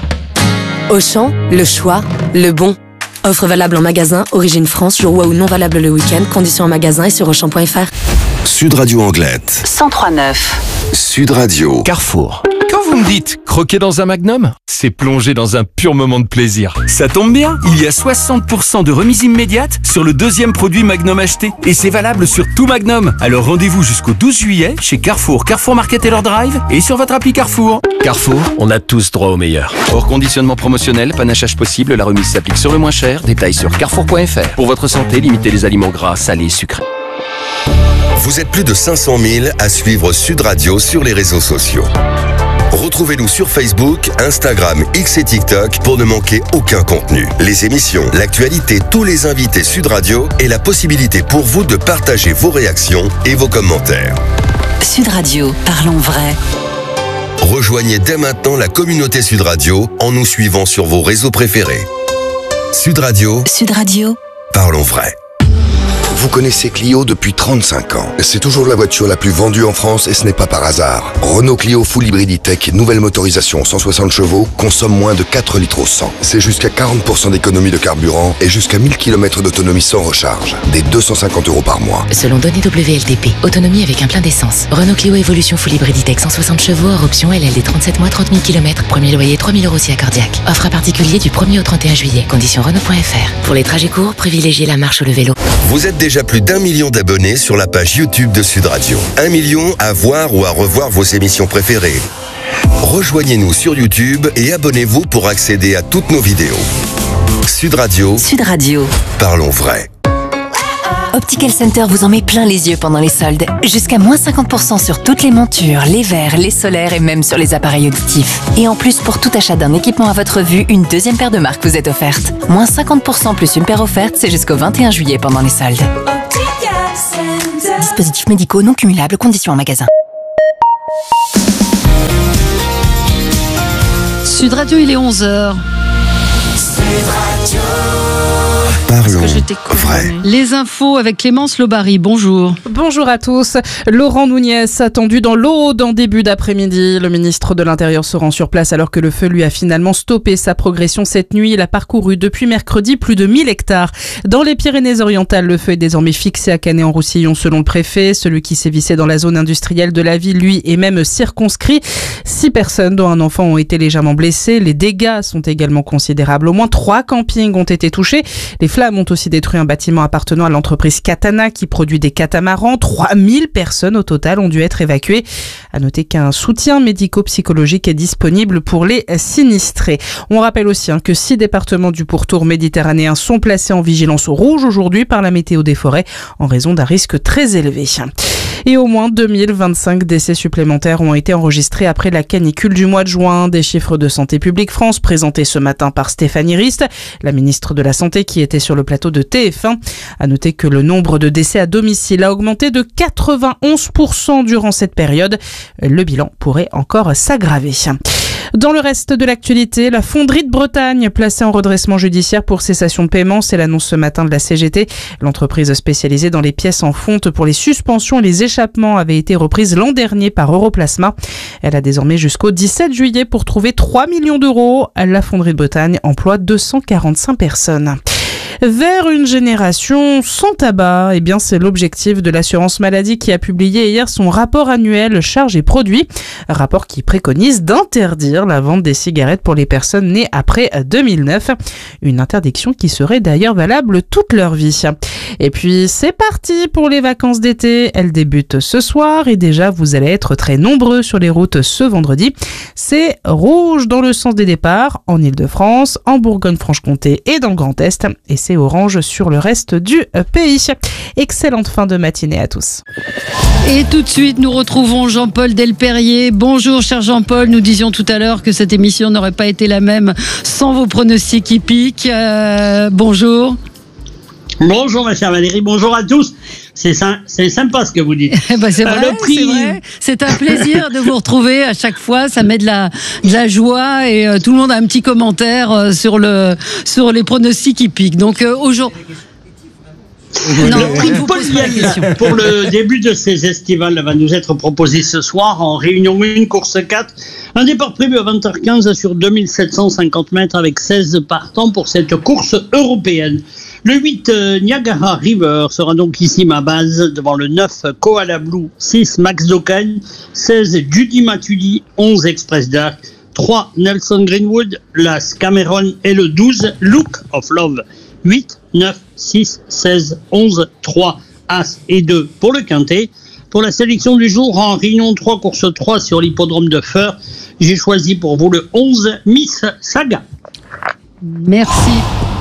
Auchan, le choix, le bon. Offre valable en magasin, origine France, jour Waouh non valable le week-end, conditions en magasin et sur Auchan.fr. Sud Radio Anglette. 103.9. Sud Radio. Carrefour. Quand vous me dites croquer dans un Magnum, c'est plonger dans un pur moment de plaisir. Ça tombe bien, il y a 60% de remise immédiate sur le 2e produit Magnum acheté. Et c'est valable sur tout Magnum. Alors rendez-vous jusqu'au 12 juillet chez Carrefour, Carrefour Market et leur Drive et sur votre appli Carrefour. Carrefour, on a tous droit au meilleur. Hors conditionnement promotionnel, panachage possible, la remise s'applique sur le moins cher. Détails sur carrefour.fr. Pour votre santé, limitez les aliments gras, salés et sucrés. Vous êtes plus de 500 000 à suivre Sud Radio sur les réseaux sociaux. Retrouvez-nous sur Facebook, Instagram, X et TikTok pour ne manquer aucun contenu. Les émissions, l'actualité, tous les invités Sud Radio et la possibilité pour vous de partager vos réactions et vos commentaires. Sud Radio, parlons vrai. Rejoignez dès maintenant la communauté Sud Radio en nous suivant sur vos réseaux préférés. Sud Radio. Sud Radio. Parlons vrai. Vous connaissez Clio depuis 35 ans. C'est toujours la voiture la plus vendue en France et ce n'est pas par hasard. Renault Clio Full Hybrid E-Tech, nouvelle motorisation 160 chevaux, consomme moins de 4 litres au 100. C'est jusqu'à 40% d'économie de carburant et jusqu'à 1000 km d'autonomie sans recharge. Des 250 € par mois. Selon données WLTP, autonomie avec un plein d'essence. Renault Clio Evolution Full Hybrid E-Tech 160 chevaux, hors option LLD 37 mois, 30 000 km. Premier loyer 3 000 € aussi à Cardiac. Offre à particulier du 1er au 31 juillet. Conditions Renault.fr. Pour les trajets courts, privilégiez la marche ou le vélo. Vous êtes déjà plus d'1 million d'abonnés sur la page YouTube de Sud Radio. 1 million à voir ou à revoir vos émissions préférées. Rejoignez-nous sur YouTube et abonnez-vous pour accéder à toutes nos vidéos. Sud Radio. Sud Radio. Parlons vrai. Optical Center vous en met plein les yeux pendant les soldes. Jusqu'à moins 50% sur toutes les montures, les verres, les solaires et même sur les appareils auditifs. Et en plus, pour tout achat d'un équipement à votre vue, une deuxième paire de marques vous est offerte. Moins 50% plus une paire offerte, c'est jusqu'au 21 juillet pendant les soldes. Dispositifs médicaux non cumulables, conditions en magasin. Sud Radio, il est 11h. Parlons vrai. Les infos avec Clémence Lobary, bonjour. Bonjour à tous. Laurent Nunez attendu dans l'Aude en début d'après-midi. Le ministre de l'Intérieur se rend sur place alors que le feu lui a finalement stoppé sa progression cette nuit. Il a parcouru depuis mercredi plus de 1000 hectares. Dans les Pyrénées-Orientales, le feu est désormais fixé à Canet-en-Roussillon selon le préfet. Celui qui sévissait dans la zone industrielle de la ville, lui, est même circonscrit. 6 personnes, dont un enfant, ont été légèrement blessées. Les dégâts sont également considérables. Au moins 3 campings ont été touchés. Les flammes ont aussi détruit un bâtiment appartenant à l'entreprise Katana qui produit des catamarans. 3000 personnes au total ont dû être évacuées. À noter qu'un soutien médico-psychologique est disponible pour les sinistrés. On rappelle aussi que 6 départements du pourtour méditerranéen sont placés en vigilance rouge aujourd'hui par la météo des forêts en raison d'un risque très élevé. Et au moins 2025 décès supplémentaires ont été enregistrés après la canicule du mois de juin. Des chiffres de Santé publique France présentés ce matin par Stéphanie Rist, la ministre de la Santé qui était sur le plateau de TF1. À noter que le nombre de décès à domicile a augmenté de 91% durant cette période. Le bilan pourrait encore s'aggraver. Dans le reste de l'actualité, la Fonderie de Bretagne placée en redressement judiciaire pour cessation de paiement, c'est l'annonce ce matin de la CGT. L'entreprise spécialisée dans les pièces en fonte pour les suspensions et les échappements avait été reprise l'an dernier par Europlasma. Elle a désormais jusqu'au 17 juillet pour trouver 3 millions d'euros. La Fonderie de Bretagne emploie 245 personnes. Vers une génération sans tabac, eh bien c'est l'objectif de l'assurance maladie qui a publié hier son rapport annuel charges et produits, rapport qui préconise d'interdire la vente des cigarettes pour les personnes nées après 2009, une interdiction qui serait d'ailleurs valable toute leur vie. Et puis c'est parti pour les vacances d'été, elles débutent ce soir et déjà vous allez être très nombreux sur les routes ce vendredi. C'est rouge dans le sens des départs en Ile-de-France, en Bourgogne-Franche-Comté et dans le Grand Est, et c'est orange sur le reste du pays. Excellente fin de matinée à tous. Et tout de suite, nous retrouvons Jean-Paul Delperrier. Bonjour, cher Jean-Paul. Nous disions tout à l'heure que cette émission n'aurait pas été la même sans vos pronostics hippiques. Bonjour. Bonjour ma chère Valérie, bonjour à tous. C'est sympa ce que vous dites. C'est vrai, c'est vrai. C'est un plaisir de vous retrouver à chaque fois. Ça met de la joie et tout le monde a un petit commentaire sur les pronostics hippiques. Donc aujourd'hui. Le podium pour le début de ces estivales va nous être proposé ce soir en réunion 1, course 4. Un départ prévu à 20h15 sur 2750 mètres avec 16 partants pour cette course européenne. Le 8 Niagara River sera donc ici ma base devant le 9 Koala Blue, 6 Max Docagne, 16 Judy Matuidi, 11 Express Dark, 3 Nelson Greenwood, l'As Cameron et le 12 Look of Love. 8, 9, 6, 16, 11, 3, As et 2 pour le quintet. Pour la sélection du jour, en réunion 3, course 3 sur l'hippodrome de Feur, j'ai choisi pour vous le 11 Miss Saga. Merci.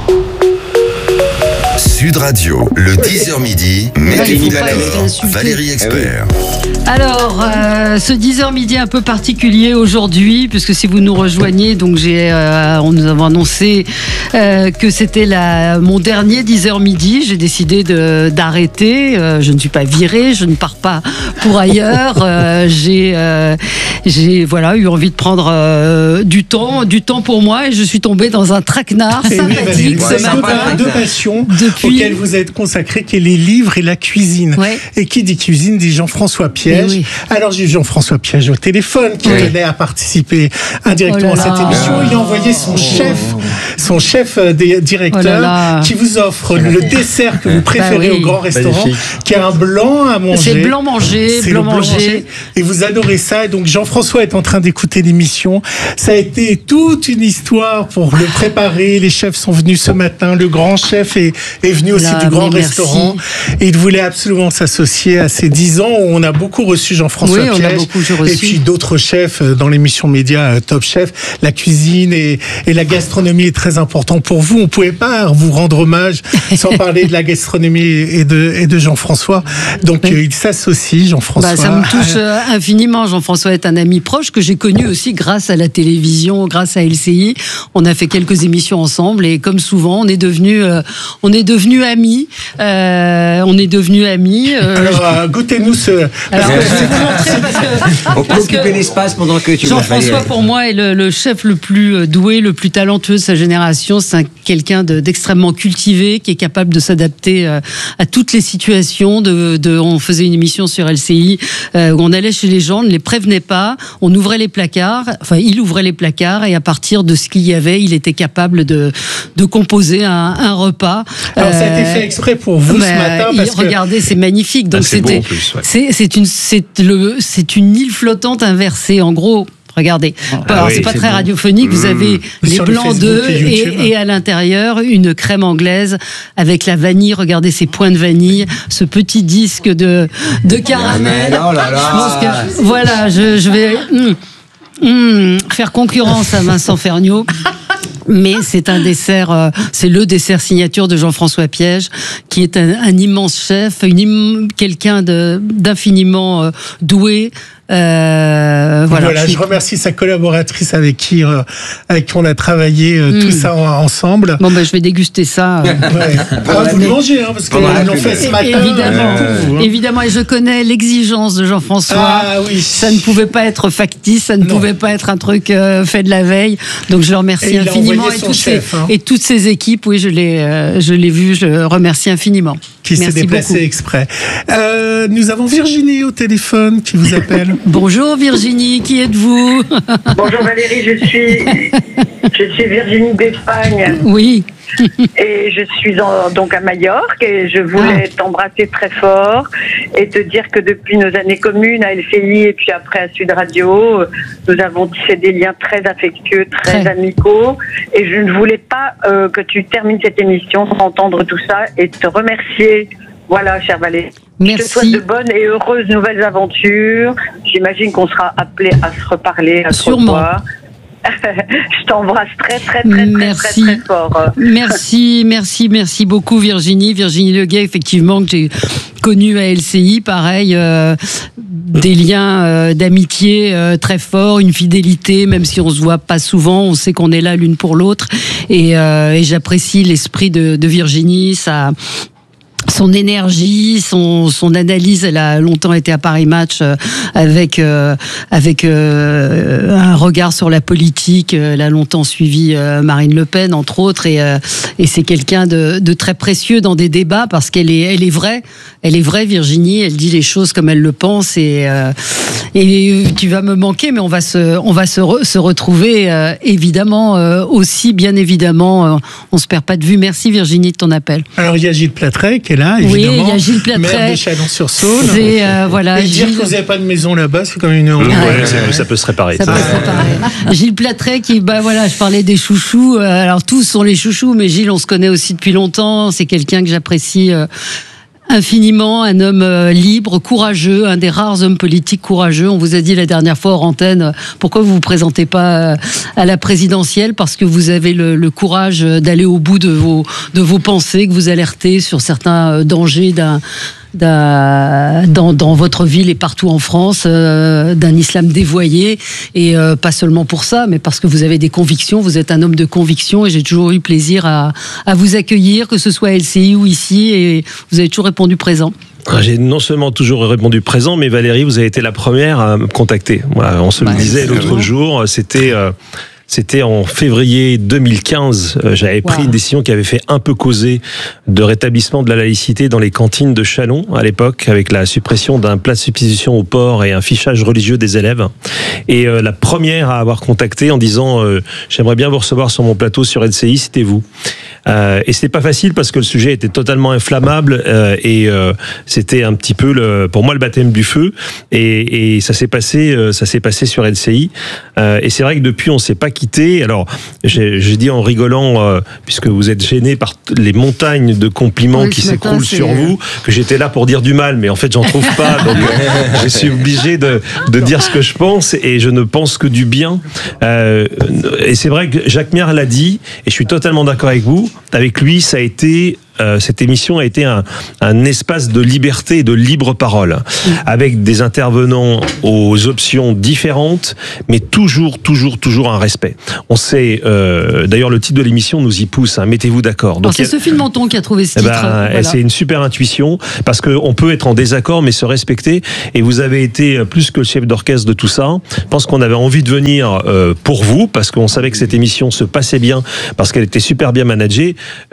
Sud Radio, le 10h midi, mettez-vous à l'heure, Valérie Expert. Alors, ce 10h midi un peu particulier aujourd'hui, puisque si vous nous rejoignez, donc nous avons annoncé que c'était mon dernier 10h midi. J'ai décidé d'arrêter. Je ne suis pas virée, je ne pars pas pour ailleurs. J'ai eu envie de prendre du temps pour moi et je suis tombée dans un traquenard sympathique ce matin. Deux passions auxquelles vous êtes consacré, qui est les livres et la cuisine. Ouais. Et qui dit cuisine dit Jean-François Piège. Oui. Alors j'ai Jean-François Piège au téléphone qui tenait à participer indirectement à cette émission. Il a envoyé son chef directeur qui vous offre le dessert que vous préférez au grand restaurant, qui est un blanc à manger. C'est blanc manger. Et vous adorez ça. Et donc Jean-François est en train d'écouter l'émission. Ça a été toute une histoire pour le préparer. Les chefs sont venus ce matin. Le grand chef est venu aussi du grand restaurant. Et il voulait absolument s'associer à ces 10 ans où on a beaucoup reçu Jean-François Piège. Et puis d'autres chefs dans l'émission média Top Chef. La cuisine et la gastronomie est très important pour vous. On ne pouvait pas vous rendre hommage sans parler de la gastronomie et de Jean-François. Donc il s'associe, Jean-François. Ça me touche infiniment. Jean-François est un ami proche que j'ai connu aussi grâce à la télévision, grâce à LCI. On a fait quelques émissions ensemble et comme souvent, on est devenus amis. Alors, goûtez-nous ce... On peut occuper l'espace pendant que tu Jean-François, pour moi, est le chef le plus doué, le plus talentueux de sa génération. C'est quelqu'un d'extrêmement cultivé, qui est capable de s'adapter à toutes les situations. On faisait une émission sur LCI où on allait chez les gens, on ne les prévenait pas, on ouvrait les placards, il ouvrait les placards et à partir de ce qu'il y avait, il était capable de composer un repas. Alors ça a été fait exprès pour vous ce matin. Regardez, c'est magnifique. Donc c'est une île flottante inversée. En gros, regardez. C'est pas très radiophonique. Vous avez les blancs d'œufs et à l'intérieur une crème anglaise avec la vanille. Regardez ces points de vanille, ce petit disque de caramel. Oh là là. Je pense que, voilà, je vais faire concurrence à Vincent Ferniaud. Mais c'est un dessert, c'est le dessert signature de Jean-François Piège, qui est un immense chef, quelqu'un d'infiniment doué. Voilà, je remercie sa collaboratrice avec qui on a travaillé tout ça ensemble. Bon, je vais déguster ça. Vous le mangez, parce que l'on fait ce matin. Évidemment, et je connais l'exigence de Jean-François. Ah oui. Ça ne pouvait pas être factice, ça ne pouvait pas être un truc fait de la veille. Donc je le remercie infiniment et toutes ses équipes. Oui, je l'ai vu, je le remercie infiniment. Qui s'est déplacé exprès. Nous avons Virginie au téléphone qui vous appelle. Bonjour Virginie, qui êtes-vous? Bonjour Valérie, je suis Virginie d'Espagne. Oui. Et je suis donc à Majorque et je voulais t'embrasser très fort et te dire que depuis nos années communes à LCI et puis après à Sud Radio, nous avons tissé des liens très affectueux, très amicaux et je ne voulais pas que tu termines cette émission sans entendre tout ça et te remercier. Voilà, chère Valérie. Merci. Je te souhaite de bonnes et heureuses nouvelles aventures. J'imagine qu'on sera appelés à se reparler, à se revoir. Je t'embrasse très fort. Merci beaucoup Virginie Leguet, effectivement, que j'ai connu à LCI, pareil, des liens d'amitié très forts, une fidélité, même si on se voit pas souvent, on sait qu'on est là l'une pour l'autre, et j'apprécie l'esprit de Virginie, son énergie, son analyse. Elle a longtemps été à Paris Match avec un regard sur la politique. Elle a longtemps suivi Marine Le Pen, entre autres, et c'est quelqu'un de très précieux dans des débats parce qu'elle est vraie. Elle est vraie, Virginie. Elle dit les choses comme elle le pense et tu vas me manquer, mais on va se retrouver évidemment aussi, bien évidemment. On se perd pas de vue. Merci Virginie de ton appel. Alors il y a Gilles Plattret qui est là, évidemment. Oui, il y a Gilles Plattret. Maire de Chalon-sur-Saône. Voilà. Et dire que vous n'avez pas de maison là-bas, c'est quand même une honte. Ça peut se réparer. Gilles Plattret qui, je parlais des chouchous. Alors tous sont les chouchous, mais Gilles, on se connaît aussi depuis longtemps. C'est quelqu'un que j'apprécie infiniment, un homme libre, courageux, un des rares hommes politiques courageux. On vous a dit la dernière fois hors antenne, pourquoi vous vous présentez pas à la présidentielle? Parce que vous avez le courage d'aller au bout de vos pensées, que vous alertez sur certains dangers dans votre ville et partout en France, d'un islam dévoyé, et pas seulement pour ça, mais parce que vous avez des convictions, vous êtes un homme de conviction, et j'ai toujours eu plaisir à vous accueillir, que ce soit à LCI ou ici, et vous avez toujours répondu présent. J'ai non seulement toujours répondu présent, mais Valérie, vous avez été la première à me contacter. Voilà, on se le disait l'autre jour, c'était en février 2015. J'avais pris une décision qui avait fait un peu causer de rétablissement de la laïcité dans les cantines de Châlons à l'époque, avec la suppression d'un plat de substitution au porc et un fichage religieux des élèves. Et la première à avoir contacté en disant j'aimerais bien vous recevoir sur mon plateau sur LCI, c'était vous. Et c'était pas facile parce que le sujet était totalement inflammable et c'était un petit peu pour moi le baptême du feu. Et ça s'est passé sur LCI. Et c'est vrai que depuis on s'est pas quitté. Alors j'ai dit en rigolant puisque vous êtes gêné par les montagnes de compliments qui s'écroulent sur vous, que j'étais là pour dire du mal, mais en fait j'en trouve pas. Donc je suis obligé de dire ce que je pense et je ne pense que du bien. Et c'est vrai que Jacques Miard l'a dit et je suis totalement d'accord avec vous. Avec lui, ça a été cette émission a été un espace de liberté et de libre parole, avec des intervenants aux options différentes, mais toujours un respect. On sait, d'ailleurs le titre de l'émission nous y pousse, hein, mettez-vous d'accord. Donc c'est Sophie de Menton qui a trouvé ce titre. Voilà. C'est une super intuition, parce qu'on peut être en désaccord, mais se respecter, et vous avez été plus que le chef d'orchestre de tout ça. Je pense qu'on avait envie de venir pour vous, parce qu'on savait que cette émission se passait bien, parce qu'elle était super bien managée.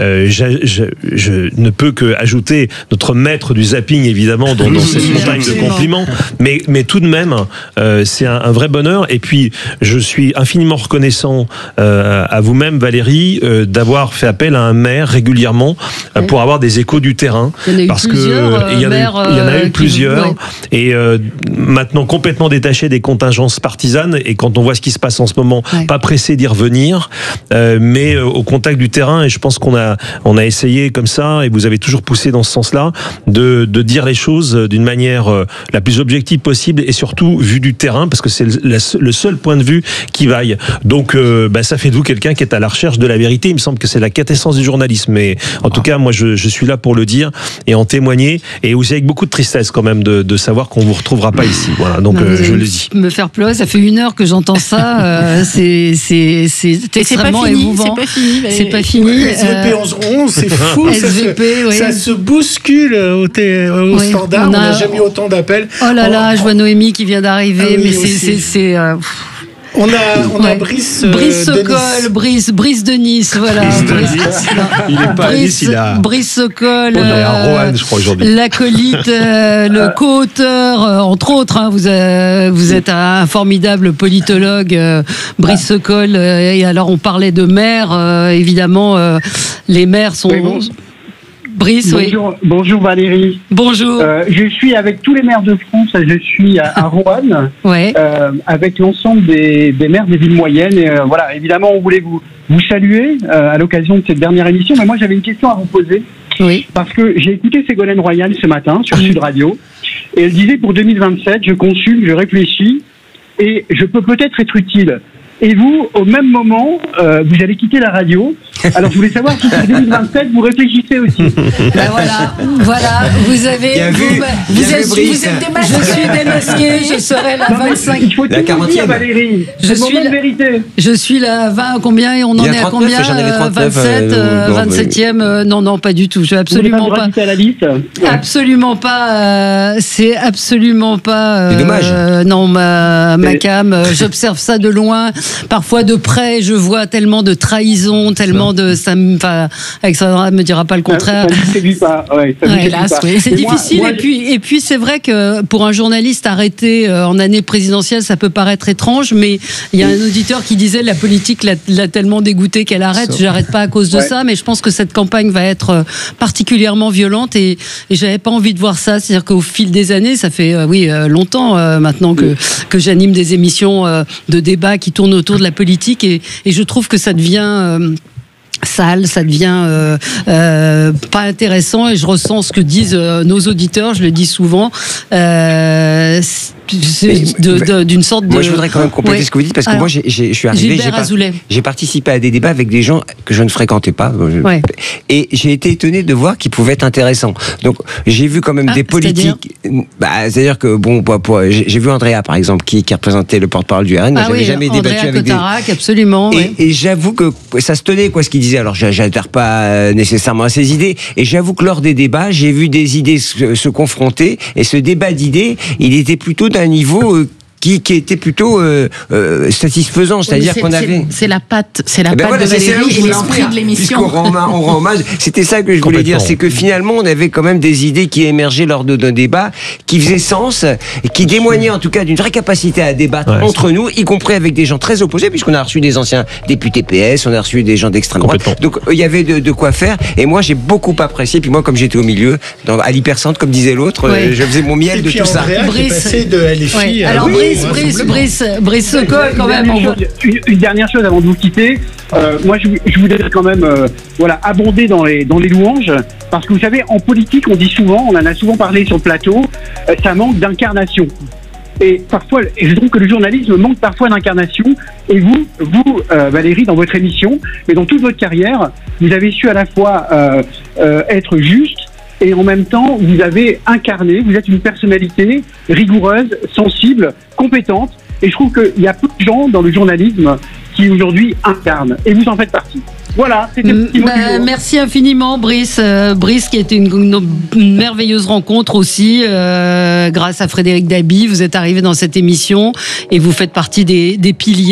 Je ne peux que ajouter notre maître du zapping, évidemment, dans cette montagne de compliments. Mais tout de même, c'est un vrai bonheur. Et puis, je suis infiniment reconnaissant à vous-même, Valérie, d'avoir fait appel à un maire régulièrement pour avoir des échos du terrain. Parce que il y en a eu plusieurs. Et maintenant, complètement détaché des contingences partisanes. Et quand on voit ce qui se passe en ce moment, pas pressé d'y revenir, mais au contact du terrain. Et je pense qu'on a essayé comme ça, et vous avez toujours poussé dans ce sens-là, de dire les choses d'une manière la plus objective possible, et surtout vue du terrain, parce que c'est le seul point de vue qui vaille. Donc ça fait de vous quelqu'un qui est à la recherche de la vérité. Il me semble que c'est la quintessence du journalisme, mais en tout cas moi je suis là pour le dire et en témoigner, et aussi avec beaucoup de tristesse quand même de savoir qu'on vous retrouvera pas ici. Voilà, donc je le dis. Me faire pleurer, ça fait 1 heure que j'entends ça. C'est extrêmement émouvant. C'est pas fini. SVP 11-11, c'est fou. Ça se bouscule au standard. On n'a jamais eu autant d'appels. Oh là là, je vois Noémie qui vient d'arriver, mais c'est On a Brice Sokol, Brice de Nice, voilà. Il est pas à Nice, il a Brice Sokol, il est à Roanne, je crois, aujourd'hui. L'acolyte, le co-auteur, entre autres, hein, vous êtes un formidable politologue, Brice Sokol, et alors on parlait de maires, évidemment, les maires sont... Oui, Brice, bonjour Valérie. Bonjour. Je suis avec tous les maires de France, je suis à Roanne, avec l'ensemble des maires des villes moyennes. Et, voilà, évidemment, on voulait vous saluer à l'occasion de cette dernière émission, mais moi j'avais une question à vous poser. Oui. Parce que j'ai écouté Ségolène Royal ce matin sur Sud Radio, et elle disait pour 2027, je consulte, je réfléchis, et je peux peut-être être utile. Et vous, au même moment, vous allez quitter la radio. Alors, je voulais savoir si pour 2027, vous réfléchissez aussi. Ben voilà, vous avez... Vous êtes démasqué. Je suis démasqué, je serai la 25... Il faut tout vous dire, Valérie. C'est le moment de vérité. Je suis la 20... Combien? Et on en est à combien? 27, 27e... Non, pas du tout. Je suis absolument pas... à la liste. Absolument pas... c'est absolument pas... C'est dommage. Non, ma cam, j'observe ça de loin. Parfois de près, je vois tellement de trahison, tellement de... Alexandra ne me dira pas le contraire. Ça ne séduit pas. Hélas, oui. C'est difficile. Et puis c'est vrai que pour un journaliste arrêté en année présidentielle, ça peut paraître étrange, mais il y a un auditeur qui disait la politique l'a tellement dégoûté qu'elle arrête. J'arrête pas à cause de ça, mais je pense que cette campagne va être particulièrement violente, et j'avais pas envie de voir ça. C'est-à-dire qu'au fil des années, ça fait longtemps maintenant que j'anime des émissions de débat qui tournent autour de la politique, et je trouve que ça devient sale, ça devient pas intéressant, et je ressens ce que disent nos auditeurs, je le dis souvent, d'une sorte de... Moi, je voudrais quand même compléter ce que vous dites, parce que moi, je suis arrivé, j'ai participé à des débats avec des gens que je ne fréquentais pas, et j'ai été étonné de voir qu'ils pouvaient être intéressants. Donc, j'ai vu quand même des politiques... C'est-à-dire que, j'ai vu Andrea, par exemple, qui représentait le porte-parole du RN, mais j'avais jamais débattu avec Cotarac, absolument. Et j'avoue que ça se tenait, ce qu'il disait. Alors, j'adhère pas nécessairement à ses idées, et j'avoue que lors des débats, j'ai vu des idées se confronter, et ce débat d'idées, il était plutôt d'un niveau qui était plutôt satisfaisant, c'est-à-dire qu'on avait... C'est la patte de Valérie et l'esprit de l'émission. On rend hommage. C'était ça que je voulais dire, c'est que finalement, on avait quand même des idées qui émergeaient lors d'un débat, qui faisaient sens, et qui témoignaient en tout cas d'une vraie capacité à débattre entre nous, y compris avec des gens très opposés, puisqu'on a reçu des anciens députés PS, on a reçu des gens d'extrême droite. Donc il y avait de quoi faire, et moi j'ai beaucoup apprécié, puis moi comme j'étais au milieu, à l'hypercentre, comme disait l'autre, je faisais mon miel de tout ça. Brice de LFI. Alors Brice Sokol, quand même. Une dernière chose avant de vous quitter. Moi, je voudrais quand même abonder dans les louanges, parce que vous savez, en politique, on dit souvent, on en a souvent parlé sur le plateau, ça manque d'incarnation. Et parfois, je trouve que le journalisme manque parfois d'incarnation. Et vous, Valérie, dans votre émission, mais dans toute votre carrière, vous avez su à la fois être juste, et en même temps, vous avez incarné, vous êtes une personnalité rigoureuse, sensible, compétente. Et je trouve qu'il y a peu de gens dans le journalisme qui aujourd'hui incarnent. Et vous en faites partie. Voilà, c'était le petit mot du jour. Merci infiniment, Brice. Brice, qui a été une merveilleuse rencontre aussi, grâce à Frédéric Dabi. Vous êtes arrivé dans cette émission et vous faites partie des piliers.